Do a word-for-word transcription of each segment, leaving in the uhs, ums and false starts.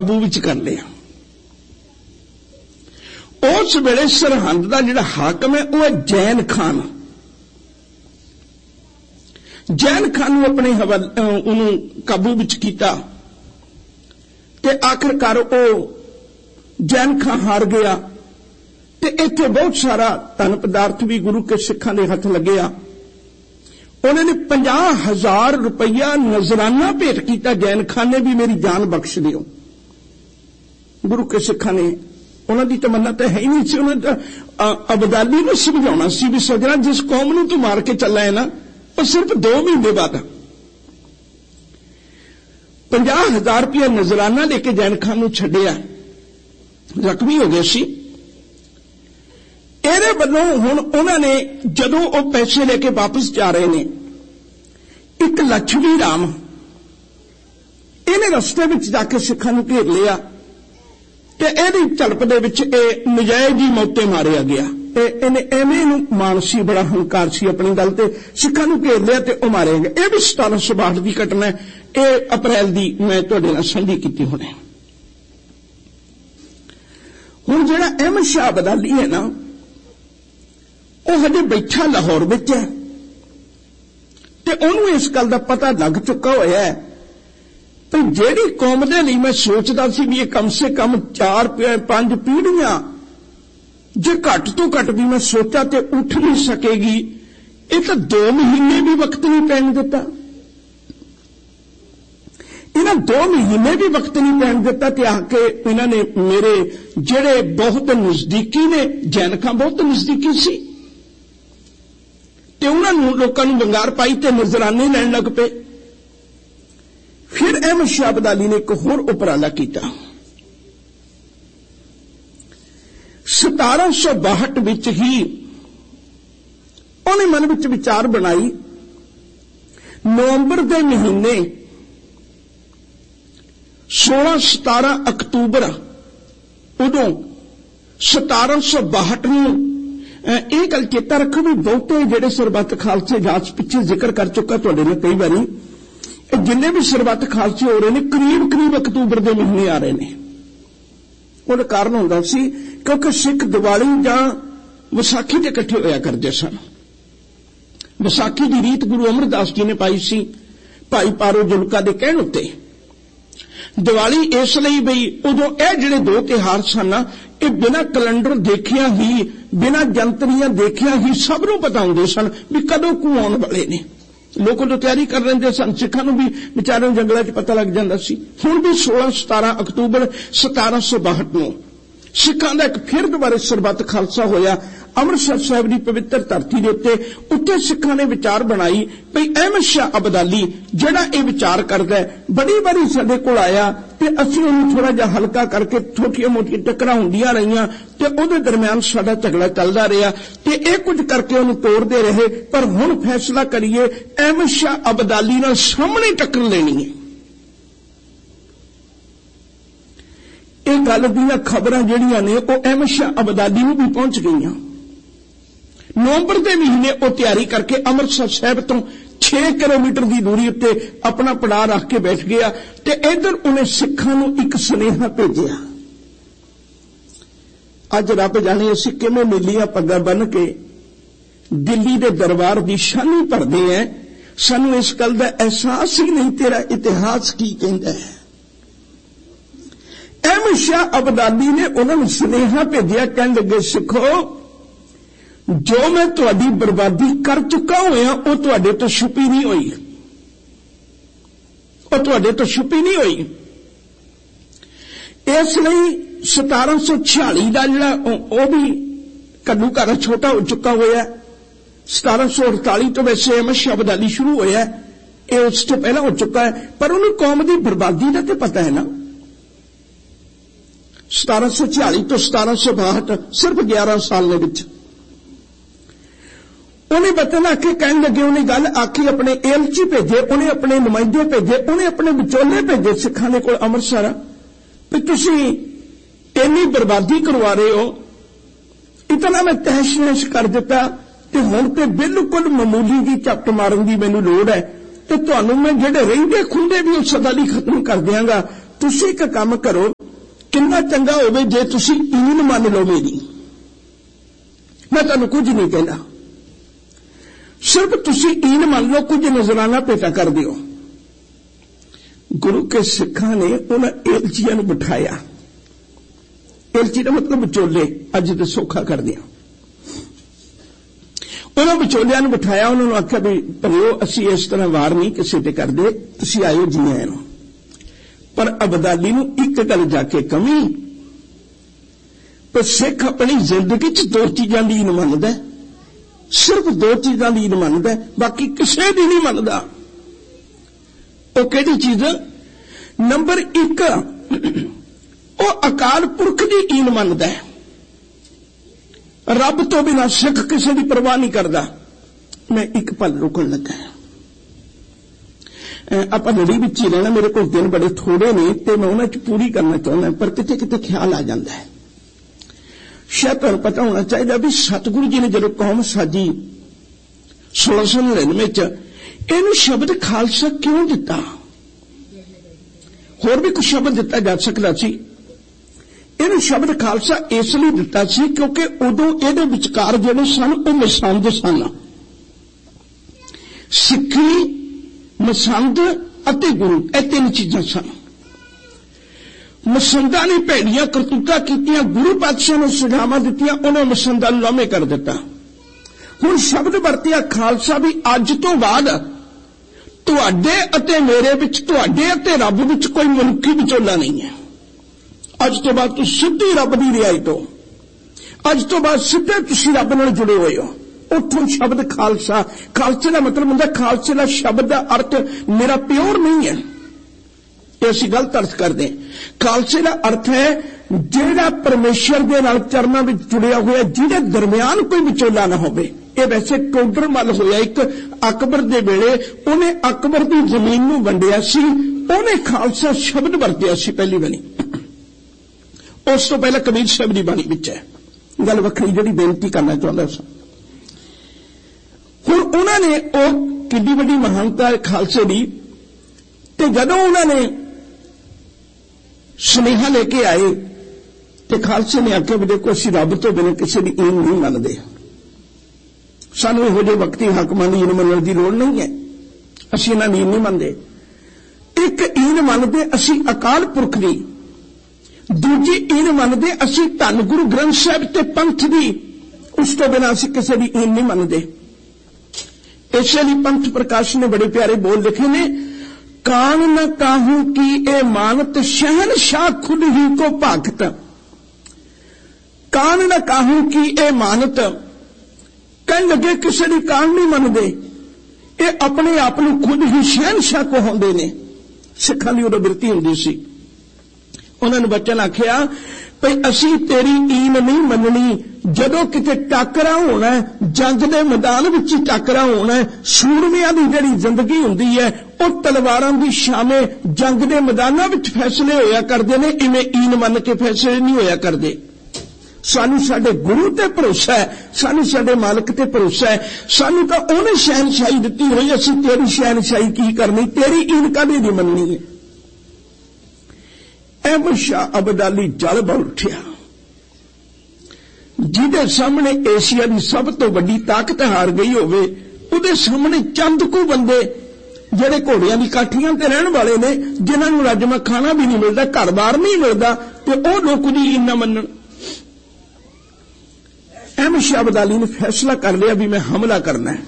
काबू विच कर लिया। उस वेले सरहंद का जिहड़ा हाकम है वह है जैन खान। जैन खान ने अपने हवाले उन्होंने काबू विच कीता ते आखिरकार वो जैन खान हार गया ते इत्थे बहुत सारा धन पदार्थ भी गुरु के सिखां दे हथ लग्या। उन्होंने पचास हजार रुपया नजराना भेंट किया। जैन खान ने भी मेरी जान बख्श दियो। गुरु के सिखां ने उन्हों की तमन्ना तो है ही नहीं सी। उन्होंने अबदाली को समझाना सी भी सजना जिस कौम नूं तू मार के चला है ना वो सिर्फ दो महीने बाद पचास हजार रुपया नजराना लेके जैन खान नूं छड्डिया। जख्मी हो गए सी। ਇਹਦੇ ਵੱਲੋਂ ਹੁਣ ਉਹਨਾਂ ਨੇ ਜਦੋਂ ਉਹ ਪੈਸੇ ਲੈ ਕੇ ਵਾਪਸ ਜਾ ਰਹੇ ਨੇ ਇੱਕ ਲక్ష్ਮੀ ਰਾਮ ਇਹਨੇ ਰਸਤੇ ਵਿੱਚ ਜਾ ਕੇ ਸਿੱਖਾਂ ਨੂੰ ਘੇਰ ਲਿਆ ਤੇ ਇਹਦੀ ਝੜਪ ਦੇ ਵਿੱਚ ਇਹ ਨਜਾਇਜ਼ ਹੀ ਮੌਤੇ ਮਾਰਿਆ ਗਿਆ। ਤੇ ਇਹਨੇ ਐਵੇਂ ਨੂੰ ਮਾਨਸੀ ਬੜਾ ਹੰਕਾਰ ਸੀ ਆਪਣੀ ਗੱਲ ਤੇ ਸਿੱਖਾਂ ਨੂੰ ਘੇਰ ਲਿਆ ਤੇ ਉਹ ਮਾਰਿਆ ਗਿਆ। ਇਹ ਵੀ ਸਤਾਰਾਂ ਸੌ ਬਾਹਠ ਦੀ ਘਟਨਾ ਹੈ। ਇਹ ਅਪ੍ਰੈਲ ਦੀ ਮੈਂ ਤੁਹਾਡੇ ਨਾਲ ਸਾਂਝੀ ਕੀਤੀ ਹੁਣੇ। ਹੁਣ ਜਿਹੜਾ ਅਹਿਮਦ ਸ਼ਾਹ ਅਬਦਾਲੀ ਹੈ ਨਾ ਉਹ ਹਜੇ ਬੈਠਾ ਲਾਹੌਰ ਵਿੱਚ ਹੈ ਤੇ ਉਹਨੂੰ ਇਸ ਗੱਲ ਦਾ ਪਤਾ ਲੱਗ ਚੁੱਕਾ ਹੋਇਆ ਹੈ ਕਿ ਜਿਹੜੀ ਕੌਮ ਦੇ ਲਈ ਮੈਂ ਸੋਚਦਾ ਸੀ ਵੀ ਇਹ ਕਮ ਸੇ ਕਮ ਚਾਰ ਪੰਜ ਪੀੜ੍ਹੀਆਂ ਜੇ ਘੱਟ ਤੋਂ ਘੱਟ ਵੀ ਮੈਂ ਸੋਚਾ ਤੇ ਉੱਠ ਨਹੀਂ ਸਕੇਗੀ, ਇਹ ਤਾਂ ਦੋ ਮਹੀਨੇ ਵੀ ਵਕਤ ਨਹੀਂ ਪੈਣ ਦਿੱਤਾ। ਇਹਨਾਂ ਦੋ ਮਹੀਨੇ ਵੀ ਵਕਤ ਨਹੀਂ ਪੈਣ ਦਿੱਤਾ ਤੇ ਆ ਕੇ ਇਹਨਾਂ ਨੇ ਮੇਰੇ ਜਿਹੜੇ ਬਹੁਤ ਨਜ਼ਦੀਕੀ ਨੇ ਜੈਨ ਖਾਂ ਬਹੁਤ ਨਜ਼ਦੀਕੀ ਸੀ ਤੇ ਉਹਨਾਂ ਨੂੰ ਲੋਕਾਂ ਨੂੰ ਵੰਗਾਰ ਪਾਈ ਤੇ ਨਜ਼ਰਾਨੇ ਲੈਣ ਲੱਗ ਪਏ। ਫਿਰ ਅਹਿਮਦ ਸ਼ਾਹ ਅਬਦਾਲੀ ਨੇ ਇੱਕ ਹੋਰ ਉਪਰਾਲਾ ਕੀਤਾ। ਸਤਾਰਾਂ ਸੌ ਬਾਹਠ ਵਿੱਚ ਹੀ ਉਹਨੇ ਮਨ ਵਿੱਚ ਵਿਚਾਰ ਬਣਾਈ ਨਵੰਬਰ ਦੇ ਮਹੀਨੇ सोलह सतारह अक्तूबर उदों सतारह सौ बाहठ में यह गल चेता रखो भी बहुते जेडे सरबत खालसे जाच पिछे जिक्र कर चुका तुहाडे नाल कई बारी जिन्ने भी सरबत खालसे हो रहे हैं करीब करीब अक्तूबर के महीने आ रहे हैं। उसका कारण होंदा सी क्योंकि सिख दिवाली जां विसाखी ते इकट्ठे होया करदे सन। विसाखी की रीत गुरु अमरदास जी ने पाई सी भाई पारो जुलका दे कहण उत्ते। दिवाली इसलिए बई उदों यह जिहड़े दो त्योहार सन ये बिना कैलेंडर देखिया ही बिना जंतरियां देखिया ही सब नूं पता हुंदे सन भी कदों कू आउण वाले ने। लोग उदों तैयारी कर रहे सन। सिखां नूं भी विचारे जंगलों च पता लग जांदा सी। हुण भी सोलह सतारह अक्तूबर सतारह सौ बाहठ नूं सिखां दा एक फिर दोबारा सरबत खालसा होया अमृतसर साहिब की पवित्र धरती के उत्ते उत्ते सिखां ने विचार बनाई भई अहमद शाह अबदाली जिहड़ा ये विचार करदा है बड़ी बारी साडे कोल आया ते असीं उहनूं थोड़ा जिहा हल्का करके छोटियां मोटियां टकरां हुंदियां रहियां ते उहदे दरम्यान साडा झगड़ा चलदा रहा ते इह कुछ करके उहनूं तोड़दे रहे। पर हुण फैसला करिए अहमद शाह अबदाली नाल सामने टक्कर लेनी है। इह गल दीयां खबरां जिहड़ियां ने ओह अहमद शाह अबदाली नूं भी पहुंच गईयां। नवंबर के महीने वो तैयारी करके अमृतसर साहब तो छे किलोमीटर की दूरी उत्ते अपना पड़ा रख के बैठ गया ते इधर उन्हें सिखां नूं एक सुनेहा भेजिया। अज रब जाने असीं किवें नीलियां पग्गां बन के दिल्ली दे दरबार की शानी भरदे हैं, सानूं इस गल दा एहसास ही नहीं तेरा इतिहास की कहंदा है। अहमद शाह अबदाली ने उन्हां नूं सुनेहा भेजिया कहण लगे सिखो जो मैं तुहाडी बर्बादी कर चुका होया वो तुहाडे तो छुपी नहीं हुई, वो तुहाडे तो छुपी नहीं हुई। इसलिए सतारह सौ छियाली का जिहड़ा वो भी कद्दू घर छोटा हो चुका होया। सतारह सौ अड़ताली तो वैसे अहमद शाह अबदाली शुरू होया ये उससे पहला हो चुका है पर उन्हें कौम की बर्बादी का तो पता है ना। सतारह सौ छियाली तो सतारह सौ बाहठ सिर्फ ग्यारह साल के विच उन्हें बतन आके कहने लगे उन्हें गल आखी अपने एलची भेजे उन्हें अपने नुमाइंदे भेजे उन्हें अपने विचोले भेजे सिखां दे कोल अमृतसर भी तुसीं इन्नी बर्बादी करवा रहे हो इतना मैं तहश नहश कर दिता ते हुण ते बिल्कुल मामूली जी झपट मारन की मैनूं लोड़ है ते तुहानूं मैं जिहड़े रहिंदे खुंदे भी उस सदा लई खत्म कर दियांगा तुसीं इक काम करो, किन्ना चंगा होवे जे तुसीं ईन मन लो मेरी। मैं तुहानूं कुछ नहीं कहना, सिर्फ तुसीं ईन मन लो, कुछ नजराना भेटा कर दिओ। गुरु के सिखां ने उन्हां एलचियां नूं बिठाया। एलची का मतलब विचोले, अज तो सौखा कर दिया। उन्होंने विचोलिया नूं बिठाया, उन्होंने आख्या भी भरियो असीं इस तरह वार नहीं किसी ते करदे, तुसीं आयो जी आए नो। पर अबदाली नूं एक गल जाके कमी, पर सिख अपनी जिंदगी च दो चीज़ां दी ईन मनदा, सिर्फ दो चीज़ां दी ईन मनदा, बाकी किसी दी नहीं मनदा। वो किहड़ी चीज़? नंबर एक, वो अकाल पुरख की ईन मनदा है। रब तो बिना सिख किसी की परवाह नहीं करता। मैं एक पल रुकन लगा, आप लड़ी विच ही रहना, मेरे को दिन बड़े थोड़े ने ते मैं उन्हां च पूरी करना चाहना, पर किते किते ख्याल आ जाता है। शायद तुहानूं पता होना चाहिए भी सतगुरु जी ने जदों कौम साजी सोलह सौ नड़िनवे च इहनूं शब्द खालसा क्यों दिता? होर भी कुछ शब्द दिता जा सकदा सी, इन्हें शब्द खालसा इसलिए दिता सी क्योंकि उदों इहदे विचकार जिहड़े सन वो मसंद सन। सिक्खी, मसंद अते गुरु, ये तीन चीजां सन। मसंदा ने भैड़ियां करतूतां कीतियां, गुरु पातशाह ने सजावां दित्तियां, उन्हें मसंदा नूं लामे कर दिता। हुण शब्द वरतिया खालसा भी अज तो बाद तुहाडे अते मेरे विच, तुहाडे अते रब विच कोई मनुखी विचोला नहीं है। अज तो बाद तुसीं सीधी रब दी रिहाई तो, अज तो बाद सीधे तुसीं रब नाल जुड़े हुए हो। उठों शब्द खालसा, खालसे का मतलब होंदा, खालसे का शब्द का अर्थ मेरा प्योर नहीं है, ये असीं गलत अर्थ करते। खालसे का अर्थ है जिहड़ा परमेश्वर दे नाल चरनां विच जुड़िया होया, जिहदे दरमियान कोई विचोला ना होवे। ये वैसे टोडर मल होया एक अकबर दे वेले, उन्हें अकबर की जमीन नूं वंडिया सी, उन्हें खालसा शब्द वरतिया सी पहली वारी। उस तो पहले कबीर साहब की बाणी विच है, गल वखरी जिहड़ी बेनती करना चाहुंदा सी। हुण उन्होंने वो किड्डी वड्डी महानता खालसे दी, ते जदों उन्होंने सुनेहा लेके आए ते खालसे ने आख्या भी देखो असीं रब तो बिना किसी की ईन नहीं मनदे, सानूं इहो जिहे वक्ती हाकमां दी ईन मनण दी लोड़ नहीं है, असीं इन्हां दी ईन नहीं मनदे। एक ईन मनदे असीं अकाल पुरख दी, दूजी ईन मनदे असीं धन गुरु ग्रंथ साहिब ते पंथ दी, उस तो बिना असीं किसी दी ईन नहीं मनदे। इसलिए पंथ प्रकाश ने बड़े प्यारे बोल लिखे ने, कान न काहू की ए मानत शहनशाह खुद ही को भागत। कान न काहू की ए मानत, कहने लगे किसी की कान नहीं मनदे, ये अपने आप को खुद ही शहनशाह को होंदे ने। सिखां दी उदों बिरती हुंदी सी, उन्होंने बच्चन आख्या भई असीं तेरी ईन नहीं मननी, जदों किते टाकरा होना है, जंग दे मैदान विच टाकरा होना है, सूरमियां दी जिहड़ी जिंदगी हुंदी है वो तलवारां दी शामे जंग दे मैदानां विच फैसले होया करदे ने, इवें ईन मन के फैसले नहीं होया करदे। सानू साडे गुरु ते भरोसा है, सानू साडे मालिक ते भरोसा है, सानू तां उहने शहनशाही दित्ती होई, असीं तेरी शहनशाही की करनी, तेरी ईन काहदे दी मननी है। अहमद शाह अब्दाली जल बल उठिया, जिहदे सामने एशिया की सब तो वड्डी ताकत हार गई होवे, उहदे सामने चंद को बंदे जिहड़े घोड़ियां दी काठियां ते रहण वाले ने, जिन्हां नूं रजमा खाना भी नहीं मिलदा, घर बार नहीं मिलदा, ते ओह लोक दी ईन ना मनण। अहमद शाह अब्दाली ने फैसला कर लिया भी मैं हमला करना है।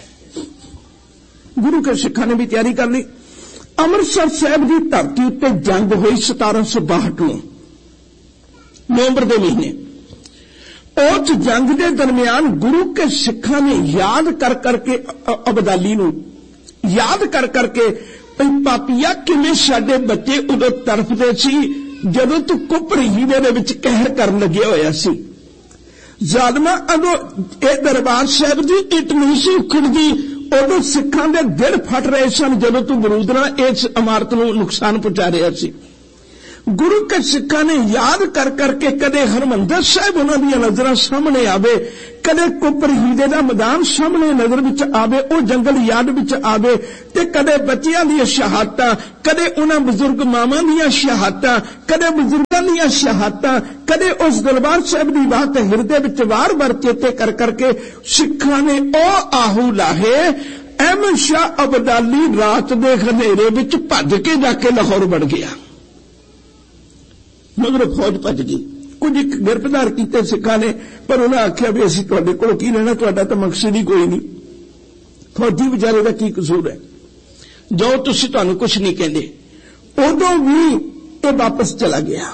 गुरु के सिखां ने भी तैयारी कर ली। अमृतसर साहब की धरती उत्ते जंग हुई सतारह सौ बाहठ नूं नवंबर के महीने। उस जंग के दरमियान गुरु के सिखां ने याद कर करके अब्दाली नूं याद कर करके पापिया किवें साडे बच्चे उदों तरफदे सी जदों तू कुपरी दे विच कहर करन लग्या होया सी। जालमा अदों ए दरबार साहब की इट नहीं सी उखड़दी, उदों सिखां दे दिल फट रहे सन जदों तू मरूद नाल इस इमारत नूं नुकसान पहुंचा रहा सी। गुरु के सिखां ने याद कर करके कदे हरमंदर साहब उन्हां दी नज़रां सामने आवे, कदे कुपर हीरे दा मैदान सामने नजर विच आवे, ओ जंगल याद विच आवे, ते कदे बच्चियां दी शहादतां, कदे उन्हां बुजुर्ग मावां दी शहादतां, कदे बुजुर्गां दी शहादतां, कदे उस दरबार साहिब दी बात हिरदे विच वार वार चेते कर करके सिखां ने ओ आहू लाहे। अहमद शाह अब्दाली रात दे हनेरे विच भज के जाके लाहौर बढ़ गया, मगर फौज भज गई। कुछ गिरफ्तार किए सिखां ने, पर उन्हें आख्या भी असीं तुहाडे कोल की लेना, तुहाडा तां मकसद ही कोई नहीं, फौजी बेचारे का की कसूर है, जाओ तुसीं, तुहानूं कुछ नहीं कहंदे। उदों भी ये वापस चला गया।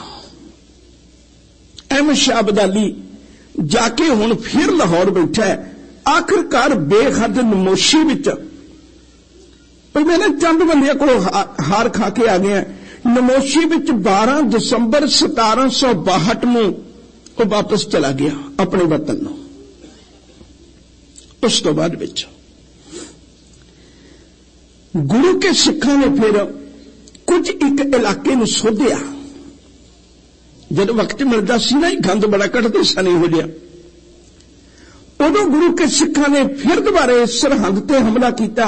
अहमद शाह अब्दाली जाके हुण फिर लाहौर बैठा है। आखिरकार बेहद नमोशी विच पर मैं ना चंद बंदियां कोलों हार खा के आ गया। नमोशी विच बारह दसंबर सतारह सौ बाहठ में वो वापस चला गया अपने वतन नूं। उस तो बाद विच गुरु के सिखां ने फिर कुछ एक इलाके नूं सोधिया। जब वक्त मिलता सी ना, गंद बड़ा कढ़ते सन हो गया। उदों गुरु के सिखां ने फिर दोबारा सरहंद ते हमला किया,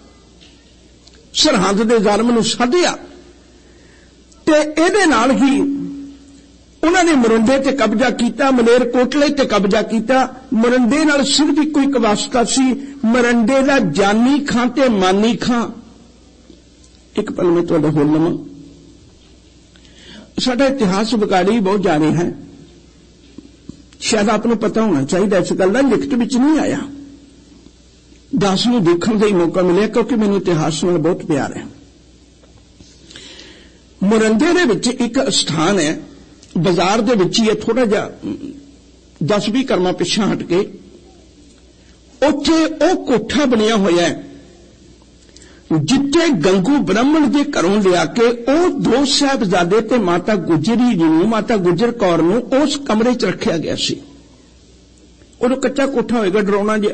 सरहंद दे ज़ालिम नूं सद्दिया, ते इहदे नाल ही उन्होंने मरिंडे ते कब्जा किया, मलेरकोटले ते कब्जा किया। मरिंडे नाल सिर्फ इक्को इक वास्ता सी, मरिंडे दा जानी खां ते मानी खां। एक पल में तुहाडा होर लवां, साडा इतिहास बिगाड़ी बहुत जा रहे हैं, शायद आपको पता होना चाहिए, इस गल का लिखत विच नहीं आया। दास नूं देखण दा ही मौका मिलिया, क्योंकि मैनूं इतिहास नाल बहुत प्यार है। मोरंदे दे विच एक स्थान है, बाजार दे विच ही है, थोड़ा जा दस भी कर्मा पिछा हट के, उत्थे ओ कोठा बनिया होया है जिथे गंगू ब्राह्मण के घरों लिया के ओ दो साहिबजादे ते माता गुजरी जी नूं, माता गुजर कौर नूं उस कमरे च रखिया गया सी। उदों कच्चा कोठा होएगा, डराउणा जिहा।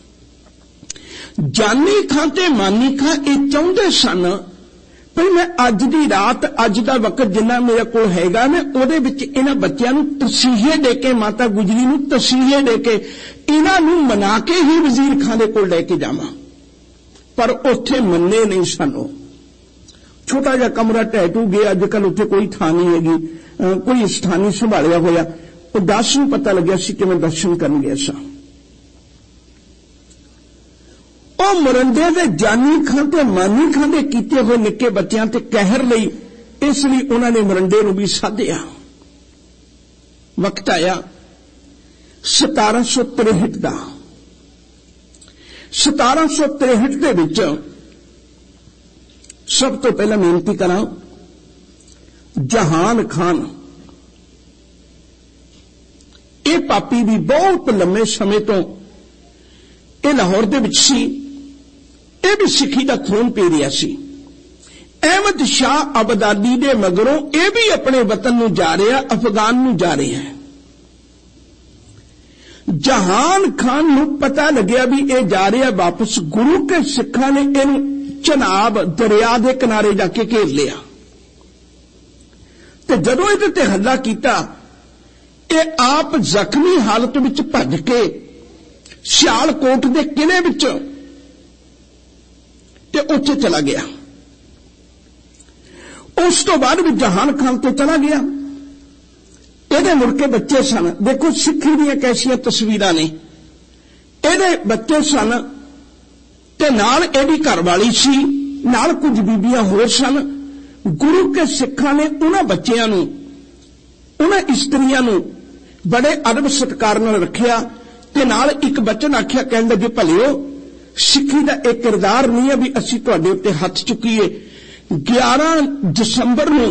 जानी खां ते मानी खां ये चाहुंदे सन पर मैं अज दी रात, अज दा वक्त जिन्ना मेरे कोल हैगा, मैं उहदे विच इन्हां बच्चिआं नूं तसीहे दे के, माता गुजरी नूं तसीहे दे के इन्हां नूं मना के ही वजीर खां दे कोल लैके जावां। पर उत्थे मन्ने नहीं सन। छोटा जिहा कमरा ढह टू गया, अजकल उत्थे कोई थां नहीं हैगी, कोई स्थानी संभालिया होया। वो दास नूं पता लग्या सी कि मैं दर्शन करन गया सा। ओ मरिंडे दे जानी खां ते मानी खां दे कीते होए निक्के बच्चिआं ते कहर लई, इसलिए उन्होंने मरिंडे नूं भी साधिया। वक्त आया सतारह सौ तिरहठ का। सतारह सौ तिरहठ के विच सब तो पहला बेनती करा, जहान खान ये पापी भी बहुत लंबे समय तो ये लाहौर दे विच सी, ये भी सिखी का खून पी रहा सी। अहमद शाह अब्दाली दे मगरों ये भी अपने वतन नूं जा रहा, अफगान नूं जा रहा है। जहान खान नूं पता लग्या भी ये जा रहा वापस। गुरु के सिखां ने इहनूं चनाब दरिया के किनारे जाके घेर लिया, ते जदों इहदे ते हल्ला कीता, ये आप जख्मी हालत विच भज के सियालकोट के किले विच ते उत्थे चला गया। उस तो बाद भी जहान खान ते चला गया। ਇਹਦੇ मुड़के बच्चे सन। देखो सिखी ਦੀਆਂ कैसियां तस्वीरां ने। ਇਹਦੇ बच्चे सन ते नाल ਇਹਦੀ घरवाली सी, नाल कुछ बीबियां होर सन। गुरु के सिखां ने उन्हां बच्चियां नूं, उन्हां इस्त्रियां नूं बड़े अदब सत्कार नाल रखिया ते नाल एक बचन आख्या, कहंदे जे भलिओ सिखी दा एक किरदार नहीं है भी असीं तुहाडे उत्ते हथ चुकीए। ग्यारह दसंबर नूं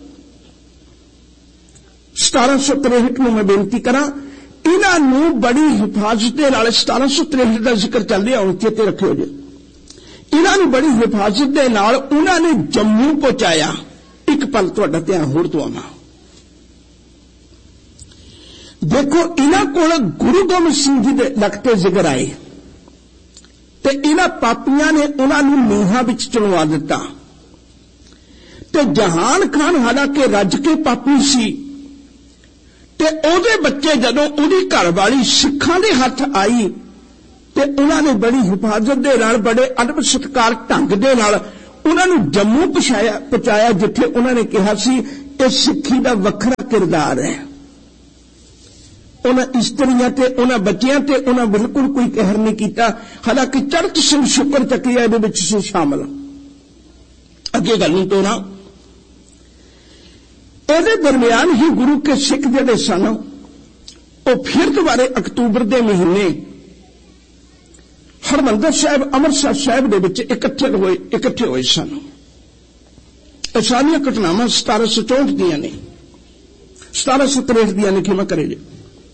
सतारह सौ तिरहठ में मैं बेनती करा, इन्हां नूं बड़ी हिफाजत दे नाल, सतारह सौ तिरहठ का जिक्र चल रहा हुण चेते रखियो जे, इन्हां नूं बड़ी हिफाजत दे नाल उन्हां ने जम्मू पहुंचाया। एक पल तुहाडा ध्यान होर दवावां। देखो इन्हां कोल गुरु गोबिंद सिंह जी दे लखते जिगर आए ते इन्हां पापियां ने उन्हां नूं नीहां विच चुनवा दिता। ते जहान खान हालांकि रज के पापी सी ਤੇ ਉਹਦੇ ਬੱਚੇ ਜਦੋਂ ਉਹਦੀ ਘਰਵਾਲੀ ਸਿੱਖਾਂ ਦੇ ਹੱਥ ਆਈ ਤੇ ਉਹਨਾਂ ਨੇ ਬੜੀ ਹਿਫਾਜ਼ਤ ਦੇ ਨਾਲ, ਬੜੇ ਅਦਬ ਸਤਿਕਾਰ ਢੰਗ ਦੇ ਨਾਲ ਉਹਨਾਂ ਨੂੰ ਜੰਮੂ ਪਹੁੰਚਾਇਆ ਪਹੁੰਚਾਇਆ ਜਿੱਥੇ ਉਹਨਾਂ ਨੇ ਕਿਹਾ ਸੀ ਇਹ ਸਿੱਖੀ ਦਾ ਵੱਖਰਾ ਕਿਰਦਾਰ ਹੈ। ਉਹਨਾਂ ਇਸਤਰੀਆਂ ਤੇ ਉਹਨਾਂ ਬੱਚਿਆਂ ਤੇ ਉਹਨਾਂ ਬਿਲਕੁਲ ਕੋਈ ਕਹਿਰ ਨਹੀਂ ਕੀਤਾ। ਹਾਲਾਂਕਿ ਚੜ੍ਹਤ ਸਿੰਘ ਸ਼ੁਕਰ ਚੱਕੀਆ ਇਹਦੇ ਵਿੱਚ ਸੀ ਸ਼ਾਮਲ। ਅੱਗੇ ਗੱਲ ਨੂੰ ਤੋਣਾ, ਇਹਦੇ ਦਰਮਿਆਨ ਹੀ ਗੁਰੂ ਕੇ ਸਿੱਖ ਜਿਹੜੇ ਸਨ ਉਹ ਫਿਰ ਦੁਬਾਰੇ ਅਕਤੂਬਰ ਦੇ ਮਹੀਨੇ ਹਰਿਮੰਦਰ ਸਾਹਿਬ ਅੰਮ੍ਰਿਤਸਰ ਸਾਹਿਬ ਦੇ ਵਿੱਚ ਇਕੱਠੇ ਹੋਏ ਇਕੱਠੇ ਹੋਏ ਸਨ। ਇਹ ਸਾਰੀਆਂ ਘਟਨਾਵਾਂ ਸਤਾਰਾਂ ਸੌ ਚੌਂਹਠ ਦੀਆਂ ਨੇ, ਸਤਾਰਾਂ ਸੌ ਤਰੇਹਠ ਦੀਆਂ ਨੇ, ਕਿਵੇਂ ਕਰੇ ਜੀ।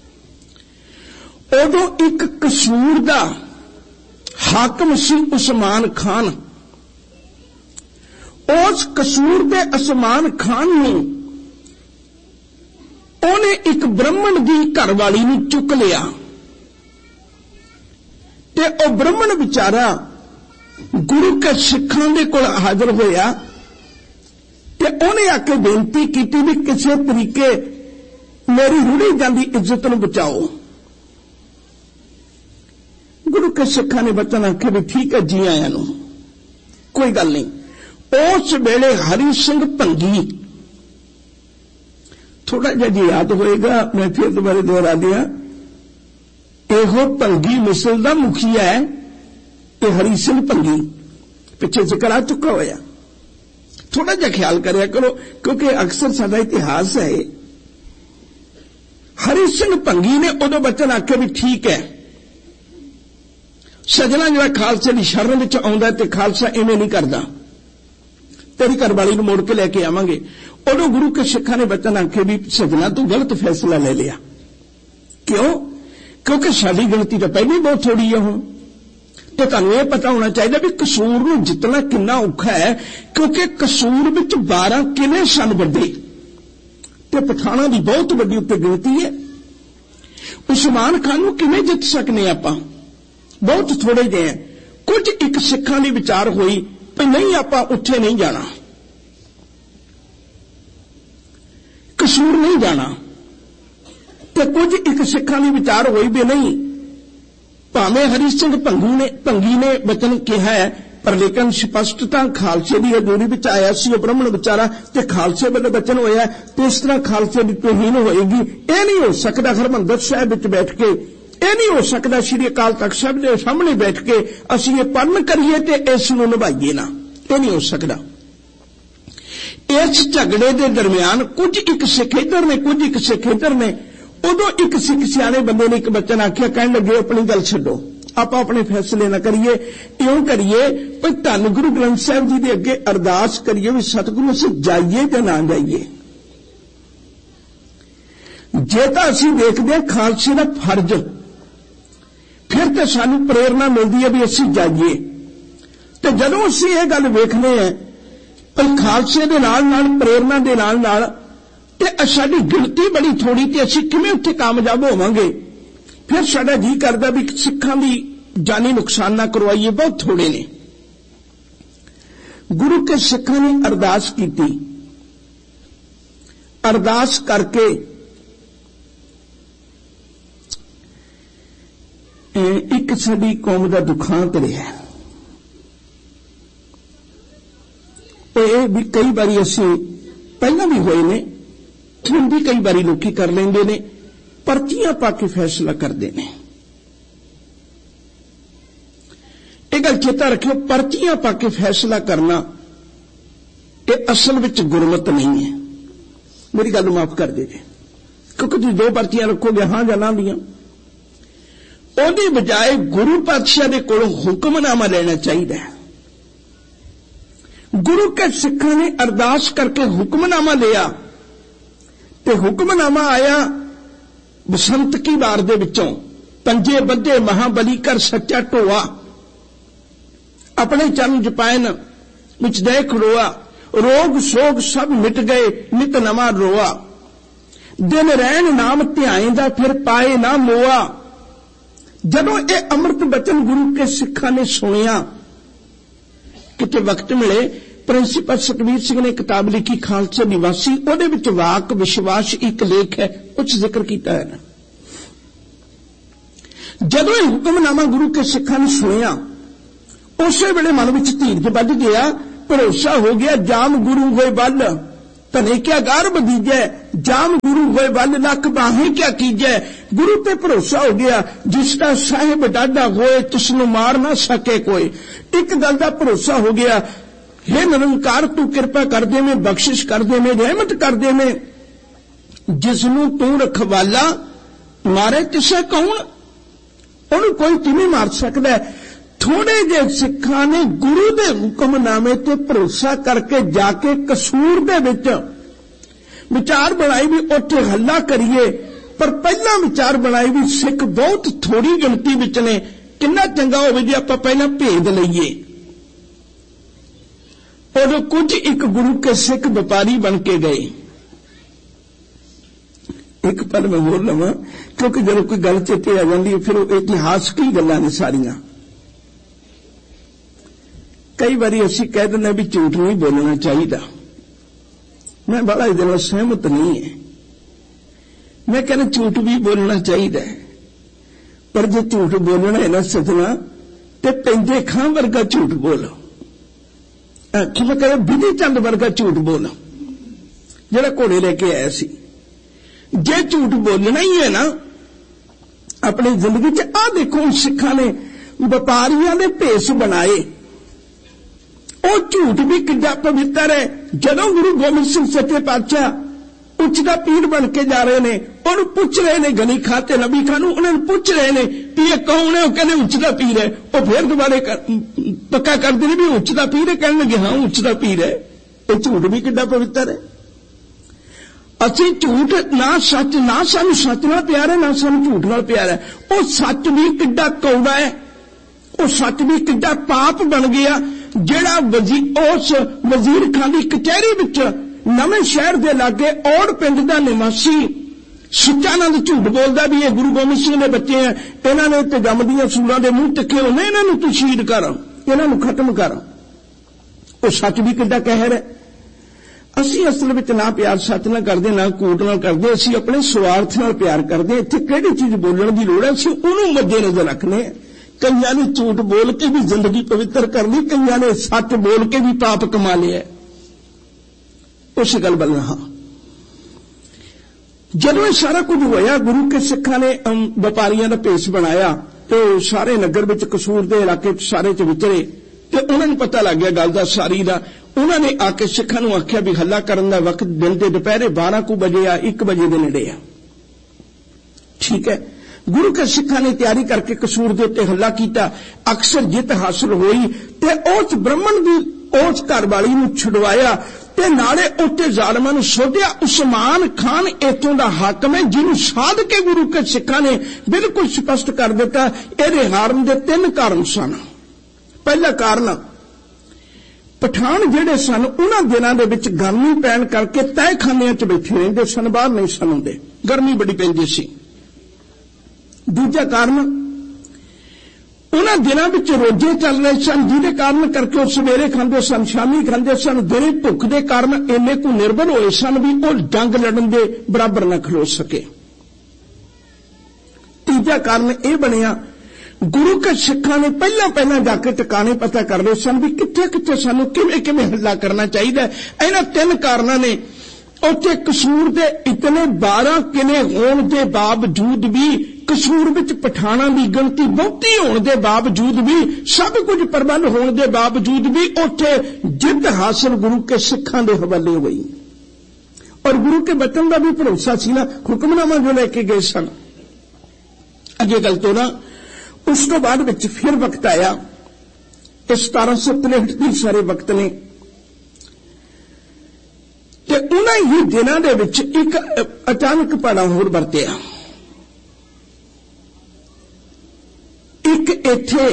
ਉਦੋਂ ਇੱਕ ਕਸੂਰ ਦਾ ਹਾਕਮ ਸੀ ਉਸਮਾਨ ਖਾਨ। ਉਸ ਕਸੂਰ ਦੇ ਉਸਮਾਨ ਖਾਨ ਨੂੰ ਉਹਨੇ ਇੱਕ ਬ੍ਰਾਹਮਣ ਦੀ ਘਰਵਾਲੀ ਨੂੰ ਚੁੱਕ ਲਿਆ ਤੇ ਉਹ ਬ੍ਰਾਹਮਣ ਵਿਚਾਰਾ ਗੁਰੂ ਕੇ ਸਿੱਖਾਂ ਦੇ ਕੋਲ ਹਾਜ਼ਰ ਹੋਇਆ ਤੇ ਉਹਨੇ ਆ ਕੇ ਬੇਨਤੀ ਕੀਤੀ ਵੀ ਕਿਸੇ ਤਰੀਕੇ ਮੇਰੀ ਰੁੜੀ ਜਾਂਦੀ ਇੱਜ਼ਤ ਨੂੰ ਬਚਾਓ। ਗੁਰੂ ਕੇ ਸਿੱਖਾਂ ਨੇ ਬਚਨ ਆਖਿਆ ਵੀ ਠੀਕ ਹੈ, ਜੀ ਆਇਆਂ ਨੂੰ, ਕੋਈ ਗੱਲ ਨਹੀਂ। ਉਸ ਵੇਲੇ ਹਰੀ ਸਿੰਘ ਭੰਗੀ, ਥੋੜਾ ਜਿਹਾ ਜੀ ਯਾਦ ਹੋਏਗਾ, ਮੈਂ ਫਿਰ ਦੁਬਾਰੇ ਦੁਹਰਾ ਦਿਆਂ, ਇਹੋ ਭੰਗੀ ਮਿਸਲ ਦਾ ਮੁਖੀਆ ਹੈ ਇਹ ਹਰੀ ਸਿੰਘ ਭੰਗੀ, ਪਿੱਛੇ ਜ਼ਿਕਰ ਆ ਚੁੱਕਾ ਹੋਇਆ। ਥੋੜਾ ਜਿਹਾ ਖਿਆਲ ਕਰਿਆ ਕਰੋ ਕਿਉਂਕਿ ਅਕਸਰ ਸਾਡਾ ਇਤਿਹਾਸ ਹੈ। ਹਰੀ ਸਿੰਘ ਭੰਗੀ ਨੇ ਉਦੋਂ ਬਚਨ ਆਖਿਆ ਵੀ ਠੀਕ ਹੈ ਸਜਣਾ, ਜਿਹੜਾ ਖਾਲਸੇ ਦੀ ਸ਼ਰਨ ਵਿੱਚ ਆਉਂਦਾ ਤੇ ਖਾਲਸਾ ਇਵੇਂ ਨਹੀਂ ਕਰਦਾ, ਤੇਰੀ ਘਰਵਾਲੀ ਨੂੰ ਮੋੜ ਕੇ ਲੈ ਕੇ ਆਵਾਂਗੇ। ਉਦੋਂ ਗੁਰੂ ਕੇ ਸਿੱਖਾਂ ਨੇ ਬਚਨ ਆਖੇ ਵੀ ਸਜਣਾ ਤੂੰ ਗਲਤ ਫੈਸਲਾ ਲੈ ਲਿਆ। ਕਿਉਂ? ਕਿਉਂਕਿ ਸਾਡੀ ਗਿਣਤੀ ਤਾਂ ਪਹਿਲਾਂ ਹੀ ਬਹੁਤ ਥੋੜੀ ਹੈ ਹੁਣ, ਤੇ ਤੁਹਾਨੂੰ ਇਹ ਪਤਾ ਹੋਣਾ ਚਾਹੀਦਾ ਵੀ ਕਸੂਰ ਨੂੰ ਜਿੱਤਣਾ ਕਿੰਨਾ ਔਖਾ ਹੈ, ਕਿਉਂਕਿ ਕਸੂਰ ਵਿੱਚ ਬਾਰਾਂ ਕਿਲੇ ਸਨ ਵੱਡੇ ਤੇ ਪਠਾਣਾ ਦੀ ਬਹੁਤ ਵੱਡੀ ਉੱਤੇ ਗਿਣਤੀ ਹੈ। ਉਸਮਾਨ ਖਾਨ ਨੂੰ ਕਿਵੇਂ ਜਿੱਤ ਸਕਨੇ ਆਪਾਂ? ਬਹੁਤ ਥੋੜੇ ਜਿਹੇ ਹੈ। ਕੁਝ ਇੱਕ ਸਿੱਖਾਂ ਦੀ ਵਿਚਾਰ ਹੋਈ ਵੀ ਨਹੀਂ ਆਪਾਂ ਉੱਥੇ ਨਹੀਂ ਜਾਣਾ, ਕਸੂਰ ਨਹੀਂ ਜਾਣਾ, ਤੇ ਕੁਝ ਇੱਕ ਸਿੱਖਾਂ ਦੀ ਵਿਚਾਰ ਹੋਈ ਵੀ ਨਹੀਂ, ਭਾਵੇਂ ਹਰੀ ਸਿੰਘ ਭੰਗੂ ਨੇ ਭੰਗੀ ਨੇ ਬਚਨ ਕਿਹਾ ਹੈ ਪਰ ਲੇਕਿਨ ਸਪਸ਼ਟਤਾ ਖਾਲਸੇ ਦੀ ਹਜ਼ੂਰੀ ਵਿੱਚ ਆਇਆ ਸੀ ਉਹ ਬ੍ਰਾਹਮਣ ਵਿਚਾਰਾ ਤੇ ਖਾਲਸੇ ਵੱਲੋਂ ਬਚਨ ਹੋਇਆ ਤੇ ਇਸ ਤਰ੍ਹਾਂ ਖਾਲਸੇ ਦੀ ਤੋਹੀਨ ਹੋਏਗੀ। ਇਹ ਨਹੀਂ ਹੋ ਸਕਦਾ ਹਰਿਮੰਦਰ ਸਾਹਿਬ ਵਿੱਚ ਬੈਠ ਕੇ, ਇਹ ਨਹੀਂ ਹੋ ਸਕਦਾ ਸ੍ਰੀ ਅਕਾਲ ਤਖਤ ਸਾਹਿਬ ਦੇ ਸਾਹਮਣੇ ਬੈਠ ਕੇ ਅਸੀਂ ਇਹ ਪਰਨ ਕਰੀਏ ਤੇ ਇਸ ਨੂੰ ਨਿਭਾਈਏ ਨਾ, ਇਹ ਨਹੀਂ ਹੋ ਸਕਦਾ। ਇਸ ਝਗੜੇ ਦੇ ਦਰਮਿਆਨ ਕੁਝ ਇੱਕ ਸਿੱਖ ਇੱਧਰ ਨੇ, ਕੁਝ ਇੱਕ ਸਿੱਖ ਇੱਧਰ ਨੇ। ਉਦੋਂ ਇੱਕ ਸਿੱਖ ਸਿਆਣੇ ਬੰਦੇ ਨੇ ਇੱਕ ਬਚਨ ਆਖਿਆ, ਕਹਿਣ ਲੱਗੇ ਆਪਣੀ ਗੱਲ ਛੱਡੋ, ਆਪਾਂ ਆਪਣੇ ਫੈਸਲੇ ਨਾ ਕਰੀਏ, ਇਉਂ ਕਰੀਏ ਵੀ ਧੰਨ ਗੁਰੂ ਗ੍ਰੰਥ ਸਾਹਿਬ ਜੀ ਦੇ ਅੱਗੇ ਅਰਦਾਸ ਕਰੀਏ ਵੀ ਸਤਿਗੁਰੂ ਅਸੀਂ ਜਾਈਏ ਜਾਂ ਨਾ ਜਾਈਏ। ਜੇ ਤਾਂ ਅਸੀਂ ਦੇਖਦੇ ਹਾਂ ਖਾਲਸੇ ਦਾ ਫਰਜ਼, ਫਿਰ ਤਾਂ ਸਾਨੂੰ ਪ੍ਰੇਰਨਾ ਮਿਲਦੀ ਹੈ ਵੀ ਅਸੀਂ ਜਾਈਏ, ਤੇ ਜਦੋਂ ਅਸੀਂ ਇਹ ਗੱਲ ਵੇਖਦੇ ਹਾਂ ਪਰ ਖਾਲਸੇ ਦੇ ਨਾਲ ਨਾਲ ਪ੍ਰੇਰਨਾ ਦੇ ਨਾਲ ਨਾਲ ਤੇ ਸਾਡੀ ਗਿਣਤੀ ਬੜੀ ਥੋੜੀ ਤੇ ਅਸੀਂ ਕਿਵੇਂ ਉੱਥੇ ਕਾਮਯਾਬ ਹੋਵਾਂਗੇ, ਫਿਰ ਸਾਡਾ ਜੀ ਕਰਦਾ ਵੀ ਸਿੱਖਾਂ ਦੀ ਜਾਨੀ ਨੁਕਸਾਨ ਨਾ ਕਰਵਾਈਏ, ਬਹੁਤ ਥੋੜੇ ਨੇ। ਗੁਰੂ ਕੇ ਸਿੱਖਾਂ ਨੇ ਅਰਦਾਸ ਕੀਤੀ, ਅਰਦਾਸ ਕਰਕੇ ਇੱਕ ਸਾਡੀ ਕੌਮ ਦਾ ਦੁਖਾਂਤ ਰਿਹਾ। ਇਹ ਵੀ ਕਈ ਵਾਰੀ ਅਸੀਂ ਪਹਿਲਾਂ ਵੀ ਹੋਏ ਨੇ, ਹੁਣ ਵੀ ਕਈ ਵਾਰੀ ਲੋਕੀ ਕਰ ਲੈਂਦੇ ਨੇ, ਪਰਚੀਆਂ ਪਾ ਕੇ ਫੈਸਲਾ ਕਰਦੇ ਨੇ। ਇਹ ਗੱਲ ਚੇਤਾ ਰੱਖਿਓ, ਪਰਚੀਆਂ ਪਾ ਕੇ ਫੈਸਲਾ ਕਰਨਾ ਇਹ ਅਸਲ ਵਿੱਚ ਗੁਰਮਤ ਨਹੀਂ ਹੈ। ਮੇਰੀ ਗੱਲ ਨੂੰ ਮਾਫ ਕਰ ਦੇ, ਕਿਉਂਕਿ ਤੁਸੀਂ ਦੋ ਪਰਚੀਆਂ ਰੱਖੋਗੇ ਹਾਂ ਜਾਂ ਨਾ ਦੀਆਂ, ਉਹਦੀ ਬਜਾਏ ਗੁਰੂ ਪਾਤਸ਼ਾਹ ਦੇ ਕੋਲੋਂ ਹੁਕਮਨਾਮਾ ਲੈਣਾ ਚਾਹੀਦਾ ਹੈ। ਗੁਰੂ ਕੇ ਸਿੱਖਾਂ ਨੇ ਅਰਦਾਸ ਕਰਕੇ ਹੁਕਮਨਾਮਾ ਲਿਆ ਤੇ ਹੁਕਮਨਾਮਾ ਆਇਆ ਬਸੰਤ ਕੀ ਵਾਰ ਦੇ ਵਿੱਚੋਂ, ਪੰਜੇ ਬੱਧੇ ਮਹਾਬਲੀ ਕਰ ਸੱਚਾ ਢੋਆ, ਆਪਣੇ ਚਰਨ ਜਪੈਨ ਵਿੱਚ ਦੇਖ ਰੋਆ, ਰੋਗ ਸੋਗ ਸਭ ਮਿਟ ਗਏ ਨਿਤ ਨਵਾਂ ਰੋਆ, ਦਿਨ ਰਹਿਣ ਨਾਮ ਧਿਆਏਂਦਾ ਫਿਰ ਪਾਏ ਨਾ ਮੋਆ। ਜਦੋਂ ਇਹ ਅੰਮ੍ਰਿਤ ਬਚਨ ਗੁਰੂ ਕੇ ਸਿੱਖਾਂ ਨੇ ਸੁਣਿਆ, ਕਿਤੇ ਵਕਤ ਮਿਲੇ ਪ੍ਰਿੰਸੀਪਲ ਸਤਵੀਰ ਸਿੰਘ ਨੇ ਕਿਤਾਬ ਲਿਖੀ ਖਾਲਸੇ ਨਿਵਾਸੀ, ਉਹਦੇ ਵਿੱਚ ਵਾਕ ਵਿਸ਼ਵਾਸ ਇੱਕ ਲੇਖ ਹੈ, ਉਹ 'ਚ ਜ਼ਿਕਰ ਕੀਤਾ ਹੈ ਨਾ। ਜਦੋਂ ਇਹ ਹੁਕਮਨਾਮਾ ਗੁਰੂ ਕੇ ਸਿੱਖਾਂ ਨੇ ਸੁਣਿਆ, ਉਸੇ ਵੇਲੇ ਮਨ ਵਿੱਚ ਧੀਰਜ ਵੱਜ ਗਿਆ, ਭਰੋਸਾ ਹੋ ਗਿਆ। ਜਾਮ ਗੁਰੂ ਹੋਏ ਵੱਲ ਧਨੇ ਕਿਆ ਗਾਰ ਬਦੀਜੈ, ਜਾਮ ਗੁਰੂ ਹੋਏ ਵੱਲ ਲੱਖ ਬਾਹੇ ਕਿਆ ਕੀਜੈ। ਗੁਰੂ ਤੇ ਭਰੋਸਾ ਹੋ ਗਿਆ, ਜਿਸ ਦਾ ਸਾਹਿਬ ਡਾਢਾ ਹੋਏ ਤਿਸ ਨੂੰ ਮਾਰ ਨਾ ਸਕੇ ਕੋਈ। ਇੱਕ ਗੱਲ ਦਾ ਭਰੋਸਾ ਹੋ ਗਿਆ, हे ਨਿਰੰਕਾਰ ਤੂੰ ਕਿਰਪਾ ਕਰ ਦੇਵੇਂ, ਬਖਸ਼ਿਸ਼ ਕਰ ਦੇਵੇਂ, ਰਹਿਮਤ ਕਰ ਦੇਵੇਂ। ਜਿਸ ਨੂੰ ਤੂੰ ਰਖਵਾਲਾ ਮਾਰੇ ਕਿਸੇ ਕੌਣ, ਉਹਨੂੰ ਕੋਈ ਕਿਵੇਂ ਮਾਰ ਸਕਦਾ। ਥੋੜੇ ਜਿਹੇ ਸਿੱਖਾਂ ਨੇ ਗੁਰੂ ਦੇ ਹੁਕਮਨਾਮੇ ਤੇ ਭਰੋਸਾ ਕਰਕੇ ਜਾ ਕੇ ਕਸੂਰ ਦੇ ਵਿੱਚ ਵਿਚਾਰ ਬਣਾਈ ਵੀ ਉੱਥੇ ਹੱਲਾ ਕਰੀਏ, ਪਰ ਪਹਿਲਾਂ ਵਿਚਾਰ ਬਣਾਈ ਵੀ ਸਿੱਖ ਬਹੁਤ ਥੋੜੀ ਗਿਣਤੀ ਵਿੱਚ ਨੇ, ਕਿੰਨਾ ਚੰਗਾ ਹੋਵੇ ਜੇ ਆਪਾਂ ਪਹਿਲਾਂ ਭੇਦ ਲਈਏ। ਉਦੋਂ ਕੁਝ ਇੱਕ ਗੁਰੂ ਕੇ ਸਿੱਖ ਵਪਾਰੀ ਬਣ ਕੇ ਗਏ। ਇੱਕ ਪਲ ਮੈਂ ਬੋਲ ਲਵਾਂ, ਕਿਉਂਕਿ ਜਦੋਂ ਕੋਈ ਗੱਲ ਚੇਤੇ ਆ ਜਾਂਦੀ ਹੈ ਫਿਰ ਉਹ ਇਤਿਹਾਸਕੀ ਗੱਲਾਂ ਨੇ ਸਾਰੀਆਂ। ਕਈ ਵਾਰੀ ਅਸੀਂ ਕਹਿ ਦਿੰਦੇ ਵੀ ਝੂਠ ਨਹੀਂ ਬੋਲਣਾ ਚਾਹੀਦਾ। ਮੈਂ ਬੜਾ ਇਹਦੇ ਨਾਲ ਸਹਿਮਤ ਨਹੀਂ ਹੈ। ਮੈਂ ਕਹਿੰਦਾ ਝੂਠ ਵੀ ਬੋਲਣਾ ਚਾਹੀਦਾ ਹੈ, ਪਰ ਜੇ ਝੂਠ ਬੋਲਣਾ ਹੈ ਨਾ ਸੱਜਣਾ, ਤੇ ਪੈਂਦੇ ਖਾਂ ਵਰਗਾ ਝੂਠ ਬੋਲੋ। ਕਿ ਮੈਂ ਕਹਿੰਦਾ ਬਿਧੀ ਚੰਦ ਵਰਗਾ ਝੂਠ ਬੋਲੋ, ਜਿਹੜਾ ਘੋੜੇ ਲੈ ਕੇ ਆਇਆ ਸੀ। ਜੇ ਝੂਠ ਬੋਲਣਾ ਹੀ ਹੈ ਨਾ ਆਪਣੀ ਜ਼ਿੰਦਗੀ 'ਚ, ਆਹ ਦੇਖੋ ਸਿੱਖਾਂ ਨੇ ਵਪਾਰੀਆਂ ਦੇ ਭੇਸ ਬਣਾਏ। ਉਹ ਝੂਠ ਵੀ ਕਿੰਨਾ ਪਵਿੱਤਰ ਹੈ। ਜਦੋਂ ਗੁਰੂ ਗੋਬਿੰਦ ਸਿੰਘ ਸੱਚੇ ਪਾਤਸ਼ਾਹ ਉੱਚ ਦਾ ਪੀਰ ਬਣ ਕੇ ਜਾ ਰਹੇ ਨੇ, ਉਹਨੂੰ ਪੁੱਛ ਰਹੇ ਨੇ ਗਨੀ ਖਾਂ ਤੇ ਨਬੀ ਖਾਂ ਨੂੰ, ਉਹਨਾਂ ਨੂੰ ਪੁੱਛ ਰਹੇ ਨੇ ਵੀ ਇਹ ਕੌਣ ਹੈ। ਉਹ ਕਹਿੰਦੇ ਉੱਚ ਦਾ ਪੀਰ ਹੈ। ਉਹ ਫਿਰ ਦੁਬਾਰੇ ਪੱਕਾ ਕਰਦੇ ਨੇ ਵੀ ਉੱਚ ਦਾ ਪੀਰ ਹੈ, ਕਹਿਣ ਲੱਗੇ ਹਾਂ ਉੱਚ ਦਾ ਪੀਰ ਹੈ। ਇਹ ਝੂਠ ਵੀ ਕਿੰਨਾ ਪਵਿੱਤਰ ਹੈ। ਅਸੀਂ ਝੂਠ ਨਾ ਸੱਚ, ਨਾ ਸਾਨੂੰ ਸੱਚ ਨਾਲ ਪਿਆਰ ਹੈ, ਨਾ ਸਾਨੂੰ ਝੂਠ ਨਾਲ ਪਿਆਰ ਹੈ। ਉਹ ਸੱਚ ਵੀ ਕਿੱਡਾ ਕੌੜਾ ਹੈ, ਉਹ ਸੱਚ ਵੀ ਕਿੱਡਾ ਪਾਪ ਬਣ ਗਿਆ। ਜਿਹੜਾ ਉਸ ਵਜ਼ੀਰ ਖਾਂ ਦੀ ਕਚਹਿਰੀ ਵਿੱਚ ਨਵੇਂ ਸ਼ਹਿਰ ਦੇ ਲਾਗੇ ਔੜ ਪਿੰਡ ਦਾ ਨਿਵਾਸੀ ਸੱਚਾਨੰਦ ਝੂਠ ਬੋਲਦਾ ਵੀ ਇਹ ਗੁਰੂ ਗੋਬਿੰਦ ਸਿੰਘ ਦੇ ਬੱਚੇ ਆ, ਇਹਨਾਂ ਨੇ ਤੇ ਜੰਮਦੀਆਂ ਸੂਰਾਂ ਦੇ ਮੂੰਹ ਤਿੱਖੇ ਹੁੰਦੇ, ਇਹਨਾਂ ਨੂੰ ਤੂੰ ਸ਼ਹੀਦ ਕਰ, ਇਹਨਾਂ ਨੂੰ ਖਤਮ ਕਰ। ਉਹ ਸੱਚ ਵੀ ਕਿੱਡਾ ਕਹਿਰ ਹੈ। ਅਸੀਂ ਅਸਲ ਵਿੱਚ ਨਾ ਪਿਆਰ ਸੱਚ ਨਾਲ ਕਰਦੇ, ਨਾ ਕੂਟ ਨਾਲ ਕਰਦੇ, ਅਸੀਂ ਆਪਣੇ ਸਵਾਰਥ ਨਾਲ ਪਿਆਰ ਕਰਦੇ। ਇੱਥੇ ਕਿਹੜੀ ਚੀਜ਼ ਬੋਲਣ ਦੀ ਲੋੜ ਹੈ, ਅਸੀਂ ਉਹਨੂੰ ਮੱਦੇ ਨਜ਼ਰ ਰੱਖਦੇ। ਕਈਆਂ ਨੇ ਝੂਠ ਬੋਲ ਕੇ ਵੀ ਜ਼ਿੰਦਗੀ ਪਵਿੱਤਰ ਕਰ ਲਈ, ਕਈਆਂ ਨੇ ਸੱਚ ਬੋਲ ਕੇ ਵੀ ਪਾਪ ਕਮਾ ਲਿਆ। ਉਸ ਗੱਲ ਵੱਲ ਹਾਂ, ਜਦੋਂ ਇਹ ਸਾਰਾ ਕੁਝ ਹੋਇਆ, ਗੁਰੂ ਕੇ ਸਿੱਖਾਂ ਨੇ ਵਪਾਰੀਆਂ ਦਾ ਭੇਸ ਬਣਾਇਆ ਤੇ ਸਾਰੇ ਨਗਰ ਵਿੱਚ ਕਸੂਰ ਦੇ ਇਲਾਕੇ ਸਾਰੇ ਚ ਵਿਚਰੇ ਤੇ ਉਹਨਾਂ ਨੂੰ ਪਤਾ ਲੱਗ ਗਿਆ ਗੱਲ ਦਾ ਸਾਰੀ ਦਾ। ਉਹਨਾਂ ਨੇ ਆ ਕੇ ਸਿੱਖਾਂ ਨੂੰ ਆਖਿਆ ਵੀ ਹੱਲਾ ਕਰਨ ਦਾ ਵਕਤ ਦਿਨ ਦੇ ਦੁਪਹਿਰੇ ਬਾਰਾਂ ਕੁ ਵਜੇ ਆ, ਇੱਕ ਵਜੇ ਦੇ ਨੇੜੇ ਆ। ਠੀਕ ਹੈ, ਗੁਰੂ ਕੇ ਸਿੱਖਾਂ ਨੇ ਤਿਆਰੀ ਕਰਕੇ ਕਸੂਰ ਦੇ ਉੱਤੇ ਹੱਲਾ ਕੀਤਾ। ਅਕਸਰ ਜਿੱਤ ਹਾਸਲ ਹੋਈ ਤੇ ਉਸ ਬ੍ਰਾਹਮਣ ਦੀ ਉਸ ਘਰ ਵਾਲੀ ਨੂੰ ਛੁਡਵਾਇਆ ਤੇ ਨਾਲੇ ਉੱਤੇ ਜ਼ਾਲਮਾਂ ਨੂੰ ਸੋਧਿਆ। ਉਸਮਾਨ ਖਾਨ ਇੱਥੋਂ ਦਾ ਹਾਕਮ ਹੈ, ਜਿਹਨੂੰ ਸਾਧ ਕੇ ਗੁਰੂ ਕੇ ਸਿੱਖਾਂ ਨੇ ਬਿਲਕੁਲ ਸਪਸ਼ਟ ਕਰ ਦਿੱਤਾ ਇਹਦੇ ਹਾਰਨ ਦੇ ਤਿੰਨ ਕਾਰਨ ਸਨ। ਪਹਿਲਾ ਕਾਰਨ, ਪਠਾਨ ਜਿਹੜੇ ਸਨ ਉਹਨਾਂ ਦਿਨਾਂ ਦੇ ਵਿੱਚ ਗਰਮੀ ਪੈਣ ਕਰਕੇ ਤਹਿਖਾਨਿਆਂ 'ਚ ਬੈਠੇ ਰਹਿੰਦੇ ਸਨ, ਬਾਹਰ ਨਹੀਂ ਸਨ ਹੁੰਦੇ, ਗਰਮੀ ਬੜੀ ਪੈਂਦੀ ਸੀ। ਦੂਜਾ ਕਾਰਨ, ਉਹਨਾਂ ਦਿਨਾਂ ਵਿੱਚ ਰੋਜ਼ੇ ਚੱਲ ਰਹੇ ਸਨ, ਜਿਹਦੇ ਕਾਰਨ ਕਰਕੇ ਉਹ ਸਵੇਰੇ ਖਾਂਦੇ ਸਨ, ਸ਼ਾਮੀ ਖਾਂਦੇ ਸਨ। ਦਿਨੇ ਭੁੱਖ ਦੇ ਕਾਰਨ ਇੰਨੇ ਕੁ ਨਿਰਭਰ ਹੋਏ ਸਨ ਵੀ ਉਹ ਜੰਗ ਲੜਨ ਦੇ ਬਰਾਬਰ ਨਾ ਖਲੋ ਸਕੇ। ਤੀਜਾ ਕਾਰਨ ਇਹ ਬਣਿਆ, ਗੁਰੂ ਕੇ ਸਿੱਖਾਂ ਨੇ ਪਹਿਲਾਂ ਪਹਿਲਾਂ ਜਾ ਕੇ ਟਿਕਾਣੇ ਪਤਾ ਕਰ ਲਏ ਸਨ ਵੀ ਕਿੱਥੇ ਕਿੱਥੇ ਸਾਨੂੰ ਕਿਵੇਂ ਕਿਵੇਂ ਹੱਲਾ ਕਰਨਾ ਚਾਹੀਦਾ। ਇਹਨਾਂ ਤਿੰਨ ਕਾਰਨਾਂ ਨੇ ਉੱਥੇ ਕਸੂਰ ਦੇ ਇਤਨੇ ਬਾਰਾਂ ਕਿਲੇ ਹੋਣ ਦੇ ਬਾਵਜੂਦ ਵੀ, ਕਸੂਰ ਵਿੱਚ ਪਠਾਣਾਂ ਦੀ ਗਿਣਤੀ ਬਹੁਤੀ ਹੋਣ ਦੇ ਬਾਵਜੂਦ ਵੀ, ਸਭ ਕੁਝ ਪ੍ਰਬੰਧ ਹੋਣ ਦੇ ਬਾਵਜੂਦ ਵੀ ਉੱਥੇ ਜਿੱਤ ਹਾਸਲ ਗੁਰੂ ਕੇ ਸਿੱਖਾਂ ਦੇ ਹਵਾਲੇ ਹੋਈ। ਔਰ ਗੁਰੂ ਕੇ ਬਚਨ ਦਾ ਵੀ ਭਰੋਸਾ ਸੀ ਨਾ, ਹੁਕਮਨਾਮਾ ਜੋ ਲੈ ਕੇ ਗਏ ਸਨ। ਅੱਗੇ ਗੱਲ ਤੋਂ ਨਾ ਉਸ ਤੋਂ ਬਾਅਦ ਵਿੱਚ ਫਿਰ ਵਕਤ ਆਇਆ, ਇਹ ਸਤਾਰਾਂ ਸੌ ਤ੍ਰੇਹਠ ਦੇ ਸਾਰੇ ਵਕਤ ਨੇ ਤੇ ਉਹਨਾਂ ਹੀ ਦਿਨਾਂ ਦੇ ਵਿੱਚ ਇੱਕ ਅਚਾਨਕ ਪਾੜਾ ਹੋਰ ਵਰਤਿਆ। ਇੱਕ ਇੱਥੇ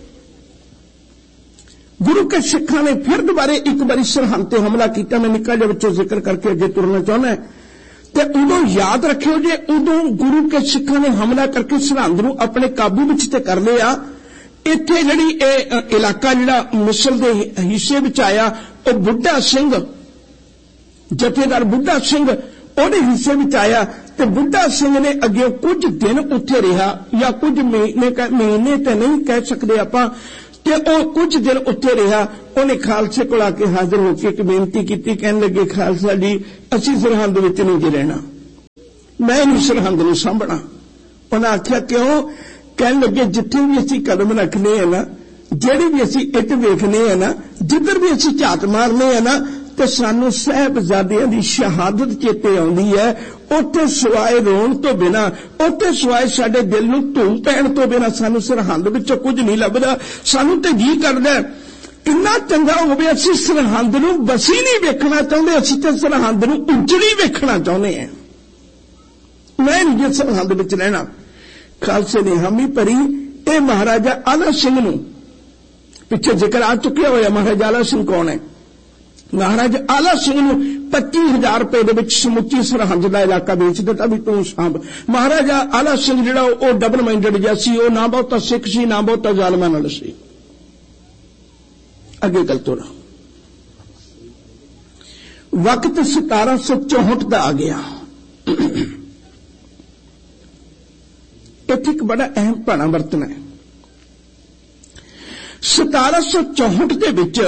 ਗੁਰੂ ਕੇ ਸਿੱਖਾਂ ਨੇ ਫਿਰ ਦੁਬਾਰੇ ਇੱਕ ਵਾਰੀ ਸਰਹੰਦ ਤੇ ਹਮਲਾ ਕੀਤਾ। ਮੈਂ ਨਿੱਕਾ ਜਿਹਾ ਵਿੱਚੋਂ ਜ਼ਿਕਰ ਕਰਕੇ ਅੱਗੇ ਤੁਰਨਾ ਚਾਹੁੰਦਾ ਤੇ ਉਦੋਂ ਯਾਦ ਰੱਖਿਓ ਜੇ ਉਦੋਂ ਗੁਰੂ ਕੇ ਸਿੱਖਾਂ ਨੇ ਹਮਲਾ ਕਰਕੇ ਸਰਹੰਦ ਨੂੰ ਆਪਣੇ ਕਾਬੂ ਵਿੱਚ ਤੇ ਕਰ ਲਿਆ। ਇੱਥੇ ਜਿਹੜੀ ਇਹ ਇਲਾਕਾ ਜਿਹੜਾ ਮਿਸਰ ਦੇ ਹਿੱਸੇ ਵਿੱਚ ਆਇਆ, वो बुढ़ा सिंह जथेदार बुढ़ा सिंह ਉਹਦੇ ਹਿੱਸੇ ਵਿੱਚ ਆਇਆ ਤੇ ਬੁੱਢਾ ਸਿੰਘ ਨੇ ਅੱਗੇ ਕੁਝ ਦਿਨ ਉੱਥੇ ਰਿਹਾ ਜਾਂ ਕੁਝ ਮਹੀਨੇ ਮਹੀਨੇ ਤੇ ਨਹੀਂ ਕਹਿ ਸਕਦੇ ਆਪਾਂ ਤੇ ਉਹ ਕੁਝ ਦਿਨ ਉੱਥੇ ਰਿਹਾ। ਉਹਨੇ ਖਾਲਸੇ ਕੋਲ ਆ ਕੇ ਹਾਜ਼ਰ ਹੋ ਕੇ ਇੱਕ ਬੇਨਤੀ ਕੀਤੀ, ਕਹਿਣ ਲੱਗੇ ਖਾਲਸਾ ਜੀ ਅਸੀਂ ਸਰਹੰਦ ਵਿੱਚ ਨਹੀਂ ਜੀ ਰਹਿਣਾ, ਮੈਂ ਨਹੀਂ ਸਰਹੰਦ ਨੂੰ ਸਾਂਭਣਾ। ਉਹਨਾਂ ਆਖਿਆ ਕਿਉਂ? ਕਹਿਣ ਲੱਗੇ ਜਿੱਥੇ ਵੀ ਅਸੀਂ ਕਦਮ ਰੱਖਨੇ ਆ ਨਾ, ਜਿਹੜੀ ਵੀ ਅਸੀਂ ਇੱਟ ਵੇਖਨੇ ਆ ਨਾ, ਜਿੱਧਰ ਵੀ ਅਸੀਂ ਝਾਤ ਮਾਰਨੇ ਆ ਨਾ ਤੇ ਸਾਨੂੰ ਸਾਹਿਬਜ਼ਾਦਿਆਂ ਦੀ ਸ਼ਹਾਦਤ ਚੇਤੇ ਆਉਂਦੀ ਹੈ। ਉੱਥੇ ਸਿਵਾਏ ਰੋਣ ਤੋਂ ਬਿਨਾਂ, ਉੱਥੇ ਸਿਵਾਏ ਸਾਡੇ ਦਿਲ ਨੂੰ ਧੂਮ ਪੈਣ ਤੋਂ ਬਿਨਾਂ ਸਾਨੂੰ ਸਰਹੰਦ ਵਿੱਚੋਂ ਕੁਝ ਨਹੀਂ ਲੱਭਦਾ। ਸਾਨੂੰ ਤੇ ਜੀ ਕਰਦਾ ਕਿੰਨਾ ਚੰਗਾ ਹੋਵੇ ਅਸੀਂ ਸਰਹੰਦ ਨੂੰ ਬਸੀ ਨਹੀਂ ਵੇਖਣਾ ਚਾਹੁੰਦੇ, ਅਸੀਂ ਤੇ ਸਰਹੰਦ ਨੂੰ ਉਜੜੀ ਵੇਖਣਾ ਚਾਹੁੰਦੇ ਹਾਂ। ਮੈਂ ਨਹੀਂ ਜੇ ਸਰਹੰਦ ਵਿੱਚ ਰਹਿਣਾ। ਖਾਲਸੇ ਨੇ ਹਾਮੀ ਭਰੀ। ਇਹ ਮਹਾਰਾਜਾ ਆਲਾ ਸਿੰਘ ਨੂੰ ਪਿੱਛੇ ਜ਼ਿਕਰ ਆ ਚੁੱਕਿਆ ਹੋਇਆ। ਮਹਾਰਾਜਾ ਆਲਾ ਸਿੰਘ ਕੌਣ ਹੈ? ਮਹਾਰਾਜਾ ਆਲਾ ਸਿੰਘ ਨੂੰ ਪੱਚੀ ਹਜ਼ਾਰ ਰੁਪਏ ਦੇ ਵਿੱਚ ਸਮੁੱਚੀ ਸਰਹੰਦ ਦਾ ਇਲਾਕਾ ਵੇਚ ਦਿੱਤਾ ਵੀ ਤੂੰ ਸਾਂਭ। ਮਹਾਰਾਜਾ ਆਲਾ ਸਿੰਘ ਜਿਹੜਾ ਉਹ ਡਬਲ ਮਾਈਂਡਡ ਜਿਹਾ ਸੀ, ਉਹ ਨਾ ਬਹੁਤਾ ਸਿੱਖ ਸੀ ਨਾ ਬਹੁਤਾ ਜ਼ਾਲਮਾਂ ਨਾਲ ਸੀ। ਅੱਗੇ ਗੱਲ ਤੋਰਾ। ਵਕਤ ਸਤਾਰਾਂ ਸੌ ਚੌਂਹਠ ਦਾ ਆ ਗਿਆ। ਇੱਥੇ ਇੱਕ ਬੜਾ ਅਹਿਮ ਭਾਣਾ ਵਰਤਣਾ ਹੈ। ਸਤਾਰਾਂ ਸੌ ਚੌਂਹਠ ਦੇ ਵਿੱਚ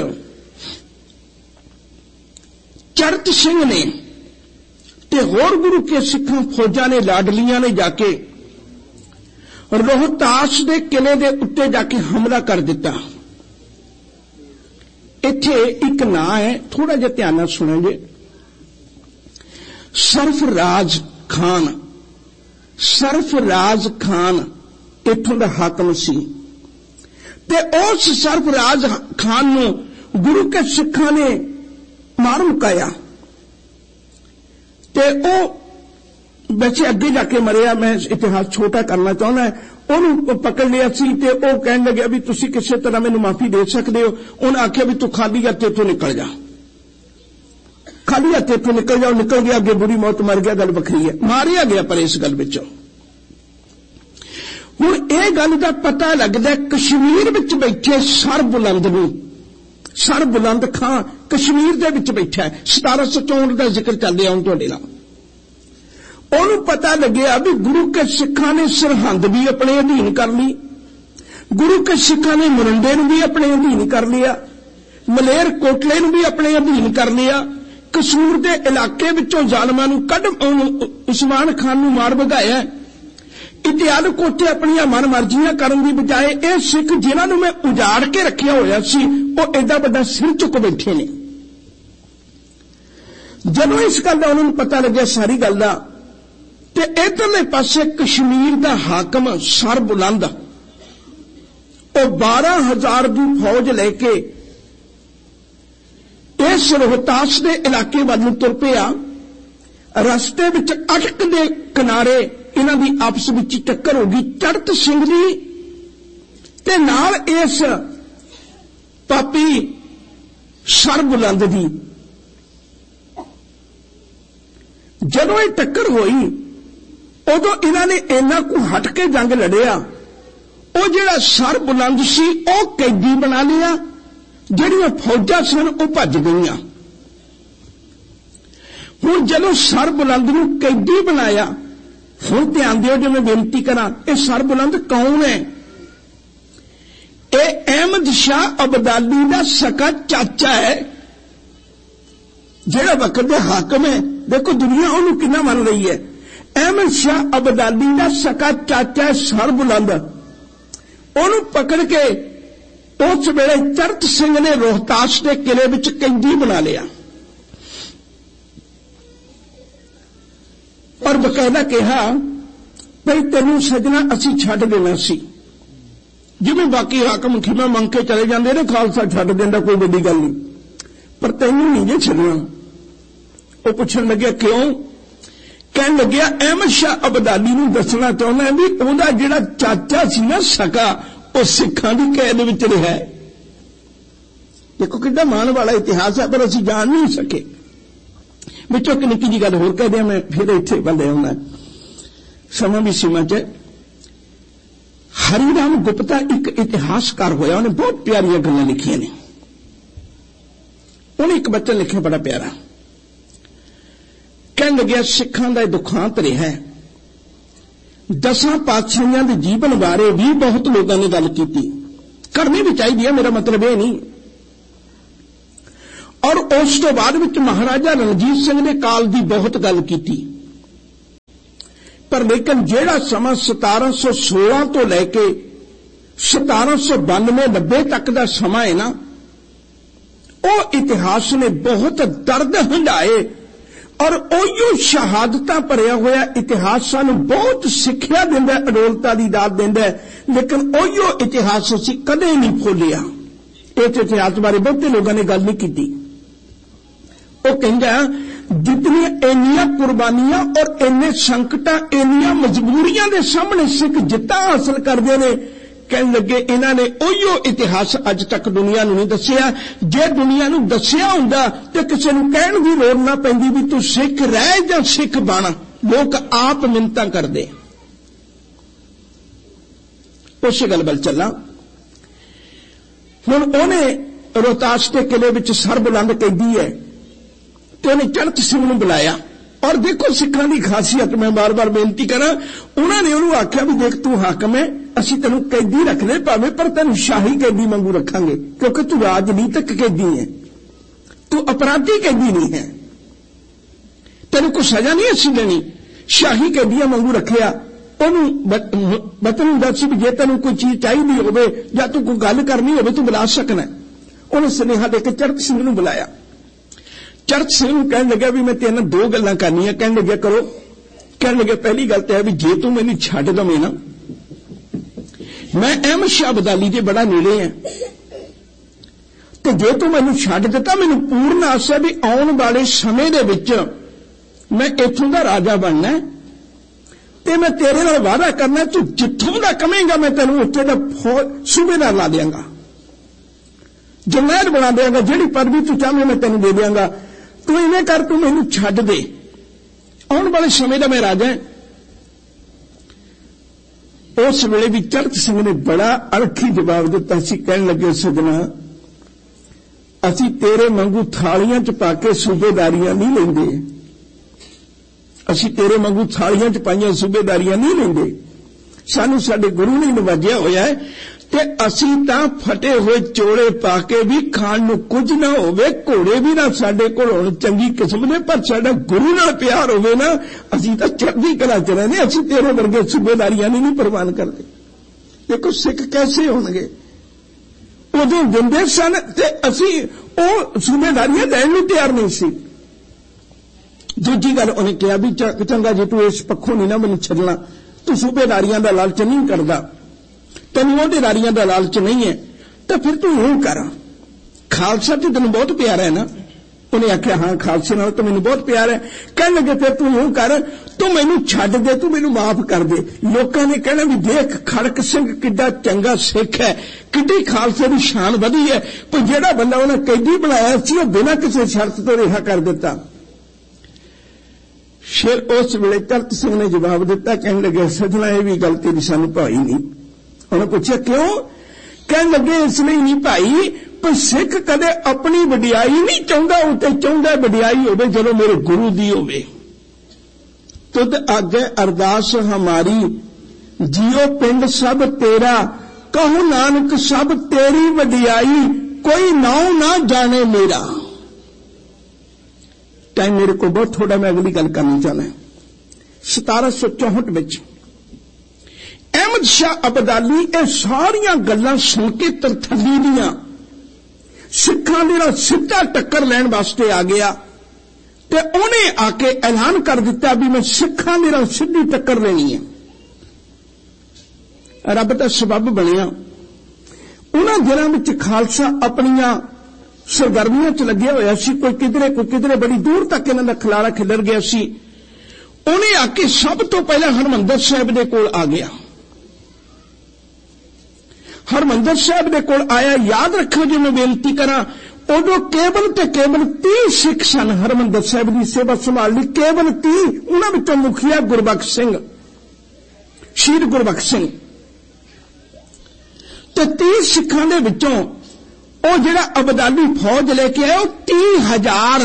ਚੜਤ ਸਿੰਘ ਨੇ ਤੇ ਹੋਰ ਗੁਰੂ ਕੇ ਸਿੱਖਾਂ ਫੌਜਾਂ ਨੇ, ਲਾਡਲੀਆਂ ਨੇ ਜਾ ਕੇ ਰੋਹਤਾਸ ਦੇ ਕਿਲੇ ਦੇ ਉੱਤੇ ਜਾ ਕੇ ਹਮਲਾ ਕਰ ਦਿੱਤਾ। ਇੱਥੇ ਇੱਕ ਨਾਂ ਹੈ, ਥੋੜਾ ਜਿਹਾ ਧਿਆਨ ਨਾਲ ਸੁਣੋਗੇ। ਸਰਫਰਾਜ਼ ਖਾਨ। ਸਰਫਰਾਜ਼ ਖਾਨ ਇੱਥੋਂ ਦਾ ਹਾਕਮ ਸੀ ਤੇ ਉਸ ਸਰਫਰਾਜ਼ ਖਾਨ ਨੂੰ ਗੁਰੂ ਕੇ ਸਿੱਖਾਂ ਨੇ ਮਾਰ ਮੁਕਾਇਆ ਤੇ ਉਹ ਵੈਸੇ ਅੱਗੇ ਜਾ ਕੇ ਮਰਿਆ। ਮੈਂ ਇਤਿਹਾਸ ਛੋਟਾ ਕਰਨਾ ਚਾਹੁੰਦਾ। ਉਹਨੂੰ ਪਕੜ ਲਿਆ ਸੀ ਤੇ ਉਹ ਕਹਿਣ ਲੱਗਿਆ ਵੀ ਤੁਸੀਂ ਕਿਸੇ ਤਰ੍ਹਾਂ ਮੈਨੂੰ ਮਾਫੀ ਦੇ ਸਕਦੇ ਹੋ। ਉਹਨੇ ਆਖਿਆ ਵੀ ਤੂੰ ਖਾਲੀ ਹੱਥ ਇੱਥੋਂ ਨਿਕਲ ਜਾ, ਖਾਲੀ ਹੱਥ ਇੱਥੋਂ ਨਿਕਲ ਜਾ। ਨਿਕਲ ਗਿਆ, ਅੱਗੇ ਬੁਰੀ ਮੌਤ ਮਰ ਗਿਆ, ਗੱਲ ਵੱਖਰੀ ਹੈ। ਮਾਰਿਆ ਗਿਆ ਪਰ ਇਸ ਗੱਲ ਵਿੱਚੋਂ। ਹੁਣ ਇਹ ਗੱਲ ਦਾ ਪਤਾ ਲੱਗਦਾ ਕਸ਼ਮੀਰ ਵਿੱਚ ਬੈਠੇ ਸਰ ਬੁਲੰਦ ਨੂੰ। ਸਰ ਬੁਲੰਦ ਖਾਂ ਕਸ਼ਮੀਰ ਦੇ ਵਿੱਚ ਬੈਠਾ ਹੈ। ਸਤਾਰਾਂ ਸੌ ਚੌਂਹਠ ਦਾ ਜ਼ਿਕਰ ਚੱਲ ਰਿਹਾ ਹੁਣ ਤੁਹਾਡੇ ਨਾਲ। ਉਹਨੂੰ ਪਤਾ ਲੱਗਿਆ ਵੀ ਗੁਰੂ ਕੇ ਸਿੱਖਾਂ ਨੇ ਸਰਹੰਦ ਵੀ ਆਪਣੇ ਅਧੀਨ ਕਰ ਲਈ, ਗੁਰੂ ਕੇ ਸਿੱਖਾਂ ਨੇ ਮਰਿੰਡੇ ਨੂੰ ਵੀ ਆਪਣੇ ਅਧੀਨ ਕਰ ਲਿਆ, ਮਲੇਰ ਕੋਟਲੇ ਨੂੰ ਵੀ ਆਪਣੇ ਅਧੀਨ ਕਰ ਲਿਆ। ਕਸੂਰ ਦੇ ਇਲਾਕੇ ਵਿੱਚੋਂ ਜ਼ਾਲਮਾਂ ਨੂੰ ਕੱਢ ਉਸਮਾਨ ਖਾਨ ਨੂੰ ਮਾਰ ਭਗਾਇਆ। ਇਤਿਆਲ ਕੋਟੇ ਆਪਣੀਆਂ ਮਨ ਮਰਜ਼ੀਆਂ ਕਰਨ ਦੀ ਬਜਾਏ ਇਹ ਸਿੱਖ ਜਿਨ੍ਹਾਂ ਨੂੰ ਮੈਂ ਉਜਾੜ ਕੇ ਰੱਖਿਆ ਹੋਇਆ ਸੀ ਉਹ ਐਡਾ ਵੱਡਾ ਸਿਰ ਚੁੱਕ ਬੈਠੇ ਨੇ। ਜਦੋਂ ਇਸ ਗੱਲ ਦਾ ਉਹਨਾਂ ਨੂੰ ਪਤਾ ਲੱਗਿਆ ਸਾਰੀ ਗੱਲ ਦਾ, ਤੇ ਇਧਰਲੇ ਪਾਸੇ ਕਸ਼ਮੀਰ ਦਾ ਹਾਕਮ ਸਰ ਬੁਲੰਦ ਉਹ ਬਾਰਾਂ ਹਜ਼ਾਰ ਦੀ ਫੌਜ ਲੈ ਕੇ ਇਸ ਰੋਹਤਾਸ ਦੇ ਇਲਾਕੇ ਵੱਲ ਨੂੰ ਤੁਰ ਪਿਆ। ਰਸਤੇ ਵਿੱਚ ਅਟਕ ਦੇ ਕਿਨਾਰੇ ਇਹਨਾਂ ਦੀ ਆਪਸ ਵਿੱਚ ਟੱਕਰ ਹੋ ਗਈ, ਚੜਤ ਸਿੰਘ ਦੀ ਤੇ ਨਾਲ ਇਸ ਪਾਪੀ ਸਰ ਬੁਲੰਦ ਦੀ। ਜਦੋਂ ਇਹ ਟੱਕਰ ਹੋਈ ਉਦੋਂ ਇਹਨਾਂ ਨੇ ਇੰਨਾ ਕੁ ਹਟ ਕੇ ਜੰਗ ਲੜਿਆ। ਉਹ ਜਿਹੜਾ ਸਰ ਬੁਲੰਦ ਸੀ ਉਹ ਕੈਦੀ ਬਣਾ ਲਿਆ, ਜਿਹੜੀਆਂ ਫੌਜਾਂ ਸਨ ਉਹ ਭੱਜ ਗਈਆਂ। ਹੁਣ ਜਦੋਂ ਸਰ ਬੁਲੰਦ ਨੂੰ ਕੈਦੀ ਬਣਾਇਆ, ਹੁਣ ਧਿਆਨ ਦਿਓ ਜੇ ਮੈਂ ਬੇਨਤੀ ਕਰਾਂ, ਇਹ ਸਰ ਬੁਲੰਦ ਕੌਣ ਹੈ? ਇਹ ਅਹਿਮਦ ਸ਼ਾਹ ਅਬਦਾਲੀ ਦਾ ਸਕਾ ਚਾਚਾ ਹੈ, ਜਿਹੜਾ ਵਕਤ ਦੇ ਹਾਕਮ ਹੈ। ਦੇਖੋ ਦੁਨੀਆ ਉਹਨੂੰ ਕਿੰਨਾ ਮੰਨ ਰਹੀ ਹੈ। ਅਹਿਮਦ ਸ਼ਾਹ ਅਬਦਾਲੀ ਦਾ ਸਕਾ ਚਾਚਾ ਹੈ ਸਰ ਬੁਲੰਦ। ਉਹਨੂੰ ਪਕੜ ਕੇ ਉਸ ਵੇਲੇ ਚੜਤ ਸਿੰਘ ਨੇ ਰੋਹਤਾਸ ਦੇ ਕਿਲੇ ਵਿੱਚ ਕੈਦੀ ਬਣਾ ਲਿਆ ਔਰ ਬਕਾਇਦਾ ਕਿਹਾ ਭਈ ਤੈਨੂੰ ਸਜਣਾ ਅਸੀਂ ਛੱਡ ਦੇਣਾ ਸੀ, ਜਿਵੇਂ ਬਾਕੀ ਹਾਕਮ ਖਿਮਾ ਮੰਗ ਕੇ ਚਲੇ ਜਾਂਦੇ ਨੇ, ਖਾਲਸਾ ਛੱਡ ਦਿੰਦਾ, ਕੋਈ ਵੱਡੀ ਗੱਲ ਨਹੀਂ, ਪਰ ਤੈਨੂੰ ਨਹੀਂ ਜੇ ਛੱਡਣਾ। ਉਹ ਪੁੱਛਣ ਲੱਗਿਆ ਕਿਉਂ? ਕਹਿਣ ਲੱਗਿਆ ਅਹਿਮਦ ਸ਼ਾਹ ਅਬਦਾਲੀ ਨੂੰ ਦੱਸਣਾ ਚਾਹੁੰਦਾ ਵੀ ਉਹਦਾ ਜਿਹੜਾ ਚਾਚਾ ਸੀ ਨਾ ਸਕਾ, ਉਹ ਸਿੱਖਾਂ ਦੀ ਕੈਦ ਵਿੱਚ ਰਿਹਾ। ਦੇਖੋ ਕਿੰਨਾ ਮਾਣ ਵਾਲਾ ਇਤਿਹਾਸ ਹੈ, ਪਰ ਅਸੀਂ ਜਾਣ ਨਹੀਂ ਸਕੇ। ਵਿੱਚੋਂ ਇੱਕ ਨਿੱਕੀ ਜੀ ਗੱਲ ਹੋਰ ਕਹਿ ਦਿਆਂ, ਮੈਂ ਫਿਰ ਇੱਥੇ ਬੰਦੇ ਆਉਣਾ, ਸਮਾਂ ਵੀ ਸੀਮਾ ਚ। ਹਰੀਰਾਮ ਗੁਪਤਾ ਇੱਕ ਇਤਿਹਾਸਕਾਰ ਹੋਇਆ, ਉਹਨੇ ਬਹੁਤ ਪਿਆਰੀਆਂ ਗੱਲਾਂ ਲਿਖੀਆਂ ਨੇ। उन्हें एक बचन लिखे बड़ा प्यारा, कहन लग्या सिखां दा दुखांत रहा है। दसां पातशाहियां दे जीवन बारे भी बहुत लोगों ने गल की, करनी भी चाहिए, मेरा मतलब यह नहीं। और उस तो बाद विच महाराजा रणजीत सिंह ने काल की बहुत गल की, पर लेकिन जिहड़ा समा सतारह सौ सोलह तो लैके सतारह सौ बानवे नब्बे तक का समा है ना, वो इतिहास ने बहुत दर्द हंडाए और उहियो शहादतां भरिया होया इतिहास सानूं बहुत सिक्ख्या दिंदा है, अडोलता दी दात दिंदा है, लेकिन उहियो इतिहास असीं कदे नहीं भुल्लिया। इस इतिहास बारे बहुते लोगों ने गल नहीं की। वो कहंदा जितनी इन्नियां कुर्बानियां और इन्ने संकटां इन्नियां मजबूरियां दे सामने सिख जित्ता हासिल करदे ने, कहन लगे इन्हां ने उहियो इतिहास अज तक दुनिया नूं नहीं दस्सिया। जे दुनिया नूं दस्सिया हुंदा ते किसी नूं कहण दी लोड़ ना पैंदी भी तूं सिख रह जां सिख बण, लोग आप मिन्नतां करदे। उस गल वल चला। हुण ओहने रोहतास के किले विच सरबुलंद कैदी है तो उन्हें चरत सिंह नूं बुलाया। और देखो सिखां दी खासियत, मैं बार बार बेनती करा, उन्होंने उन्होंने आख्या भी देख तू हाकम है, असीं तैनूं कैदी रखने भावें पर तैनूं शाही कैदी वांगू रखांगे, क्योंकि तू राजनीतिक कैदी है, तू अपराधी कैदी नहीं है, तैनूं कोई सजा नहीं असीं देनी, शाही कैदियां वांगू रखिया। उन्होंने बतन दस भी जे तैनूं कोई चीज चाहिदी होवे जां तूं कोई गल करनी होवे तूं बुला सकना। उन्हें सुनेहा देके चरत सिंह नूं बुलाया। चरत सिंह नूं कहन लग्या भी मैं तेरे दो गल्लां करनियां। कहन लग्या करो। कहन लग्या पहली गल तो है भी जे तू मैनूं छड्ड दवें ना, मैं अहमद शाह अब्दाली दे बड़ा नेड़े है, तो जे तू मैनूं छड्ड दिता मैनूं पूर्ण आस है भी आउण वाले समय दे विच मैं इत्थों दा राजा बनना है, ते मैं तेरे नाल वादा करना तू जित्थों दा कहेंगा मैं तैनूं उत्थे दा सूबेदार ला देंगा, जरनैल बना देंगा, जिहड़ी पदवी तू चाहे मैं तैनूं दे देंगा, तू इवें कर, तू मैनूं छड्ड दे, आउण वाले समय दा मैं राजा है। उस वेले भी चरत सिंह ने बड़ा अणखी जवाब दिता सी। कहण लगे सजना असीं तेरे वांगू थालियां च पा के सूबेदारियां नहीं लैंदे, असीं तेरे वांगू थालियां च पाईयां सूबेदारियां नहीं लैंदे, सानूं साडे गुरु ने नवाजिया होया है ते असीं तां फटे हुए चोले पा के भी खाण नूं कुछ ना होवे, घोड़े भी ना साडे कोल होण चंगी किस्म दे, पर साडा गुरु नाल प्यार होवे ना, असीं तां चढ़दी कला च रहने, असीं तेरे वर्गे सूबेदारियां नहीं प्रवान करदे। देखो सिख कैसे होणगे, उदों दिंदे सन ते असीं ओह सूबेदारियां लैण नूं तैयार नहीं सी। दूजी गल उन्हें कहा भी चंगा जे तू इस पक्षों नहीं ना मैनूं छड्डना, तू सूबेदारियां दा लालच नहीं करदा, तैनूं ओहदेदारियां दा लालच नहीं है, तो फिर तू यूं कर, खालसा तो तैनूं बहुत प्यारा है ना। उन्हें आख्या हाँ खालसे नाल तो मैनूं बहुत प्यार है। कहण लगे फिर तू यूं कर, तू मैनूं छड्ड दे, तू मैनूं माफ कर दे। लोकां ने कहना भी देख खड़क सिंह किड्डा चंगा सिख है, किड्डी खालसे दी शान वधी है, पर जिहड़ा बंदा उन्हें कैदी बनाया सी ओह बिना किसी शर्त तो रिहा कर दिता। फिर उस वेले चरत सिंह ने जवाब दिता, कहने लगे सजना यह भी गल तेरी सानू भाई नहीं। उन्हें पूछा क्यों? कहने लगे इसलिए नहीं भाई पर सिख कदे अपनी वडियाई नहीं चाहता, उते चाहता वडियाई होवे जदों मेरे गुरु दी होवे। तुद आगे अरदास हमारी जियो पिंड सब तेरा, कहूं नानक सब तेरी वडियाई, कोई नाउ ना जाने मेरा। टाइम मेरे को बहुत थोड़ा, मैं अगली गल करनी चाहना है। सतारह सौ चौहठ में अहमद शाह अब्दाली ये सारिया गल्लां सुन के तरथली दियां सिखां दे नाल सीधा टक्कर लैण वास्ते आ गया ते उन्हें आके ऐलान कर दिता भी मैं सिखां दे नाल सीधी टक्कर लेनी है। रब दा सबब बनिया। उन्हां दिनां विच खालसा अपनियां सरगर्मियां च लग्या होया सी, कोई किधरे कोई किधरे बड़ी दूर तक इन्हां दा खिलारा खिलर गया सी। उन्हें आके सब तो पहले हरमंदर साहिब दे कोल आ गया। हरमंदर साहिब दे कोल आया। याद रखो जी मैं बेनती करा, उदों केवल ते केवल तीह सिख सन हरमंदर साहिब की सेवा संभाल ली, केवल तीह। उन्हां विचों मुखिया गुरबख्श सिंह, शहीद गुरबख्श सिंह ते तीह सिखां दे विचों ਉਹ ਜਿਹੜਾ ਅਬਦਾਲੀ ਫੌਜ ਲੈ ਕੇ ਆਇਆ ਉਹ तीह हजार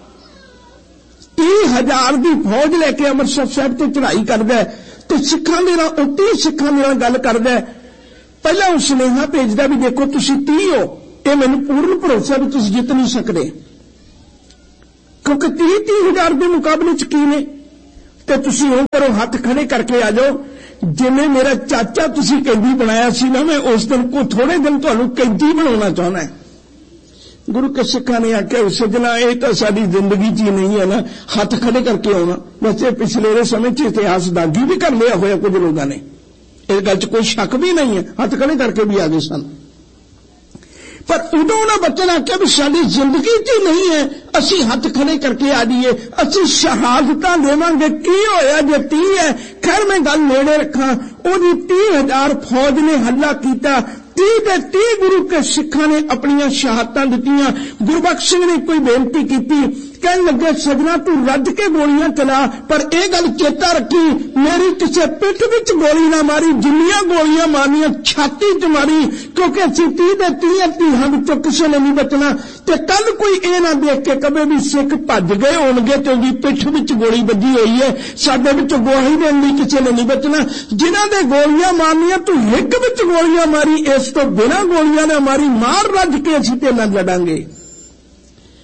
तीह हजार ਦੀ ਫੌਜ ਲੈ ਕੇ ਅੰਮ੍ਰਿਤਸਰ ਸਾਹਿਬ ਤੇ ਚੜ੍ਹਾਈ ਕਰਦਾ ਤੇ ਸਿੱਖਾਂ ਦੇ ਨਾਲ ਉਹ तीह ਸਿੱਖਾਂ ਦੇ ਨਾਲ ਗੱਲ ਕਰਦਾ। ਪਹਿਲਾਂ ਉਹ ਸੁਨੇਹਾ ਭੇਜਦਾ ਵੀ ਦੇਖੋ ਤੁਸੀਂ तीह ਹੋ, ਇਹ ਮੈਨੂੰ ਪੂਰਨ ਭਰੋਸਾ ਵੀ ਤੁਸੀਂ ਜਿੱਤ ਨਹੀਂ ਸਕਦੇ, ਕਿਉਂਕਿ तीह तीह हजार ਦੇ ਮੁਕਾਬਲੇ ਚ ਕੀ ਨੇ। ਤੇ ਤੁਸੀਂ ਉਹ ਕਰੋ, ਹੱਥ ਖੜੇ ਕਰਕੇ ਆ ਜਾਓ, ਜਿਵੇਂ ਮੇਰਾ ਚਾਚਾ ਤੁਸੀਂ ਕੈਦੀ ਬਣਾਇਆ ਸੀ ਨਾ, ਮੈਂ ਉਸ ਦਿਨ ਕੋ ਥੋੜੇ ਦਿਨ ਤੁਹਾਨੂੰ ਕੈਦੀ ਬਣਾਉਣਾ ਚਾਹੁੰਦਾ। गुरु के सिखा ने आख्या सजना ये तो साडी जिंदगी च ही नहीं है ना, हाथ खड़े करके आना। वैसे पिछले समय च इतिहास दागी भी कर लिया होया कुछ लोगों ने, इस गल च कोई शक भी नहीं है, हाथ खड़े करके भी आ गए सन। पर उदों उन्होंने बच्चे ने आख्या भी साडी जिंदगी च ही नहीं है, असी हाथ खड़े करके आ जाइए, असी शहादतां देवांगे। की होया जे तीह है, खैर मैं गल नेड़े रखा, ओदी तीह हजार फौज ने हल्ला कीता, तीह दे तीह गुरु के सिखा ने अपनियां शहादतां दित्तियां। गुरबख्श सिंह ने कोई बेनती की, कहने लगे सजना तू रज के गोलियां चला, पर यह गल चेता रखी मेरी किसी पिठ विच गोली ना मारी, जिन्नियां गोलियां मारनियां छाती च मारी, क्योंकि असीं तीह दे तीह तीहां विचों किसी ने नहीं बचना। ते कल कोई ये ना देख के कहे भी सिख भज गए होणगे ते उहदी पिठ विच गोली वजी होई है, साडे विच गवाही देण लई किसी ने नहीं बचना। जिन्हां दे गोलियां मारनियां तू हिक विच गोलियां मारी, इस तो बिना गोलियां ना मारी, मार रज के असीं ते नाल लड़ांगे।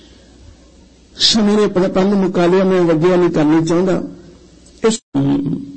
समय ने पल मुका लिया, मैं वड्डियां नहीं करनी चाहता। इस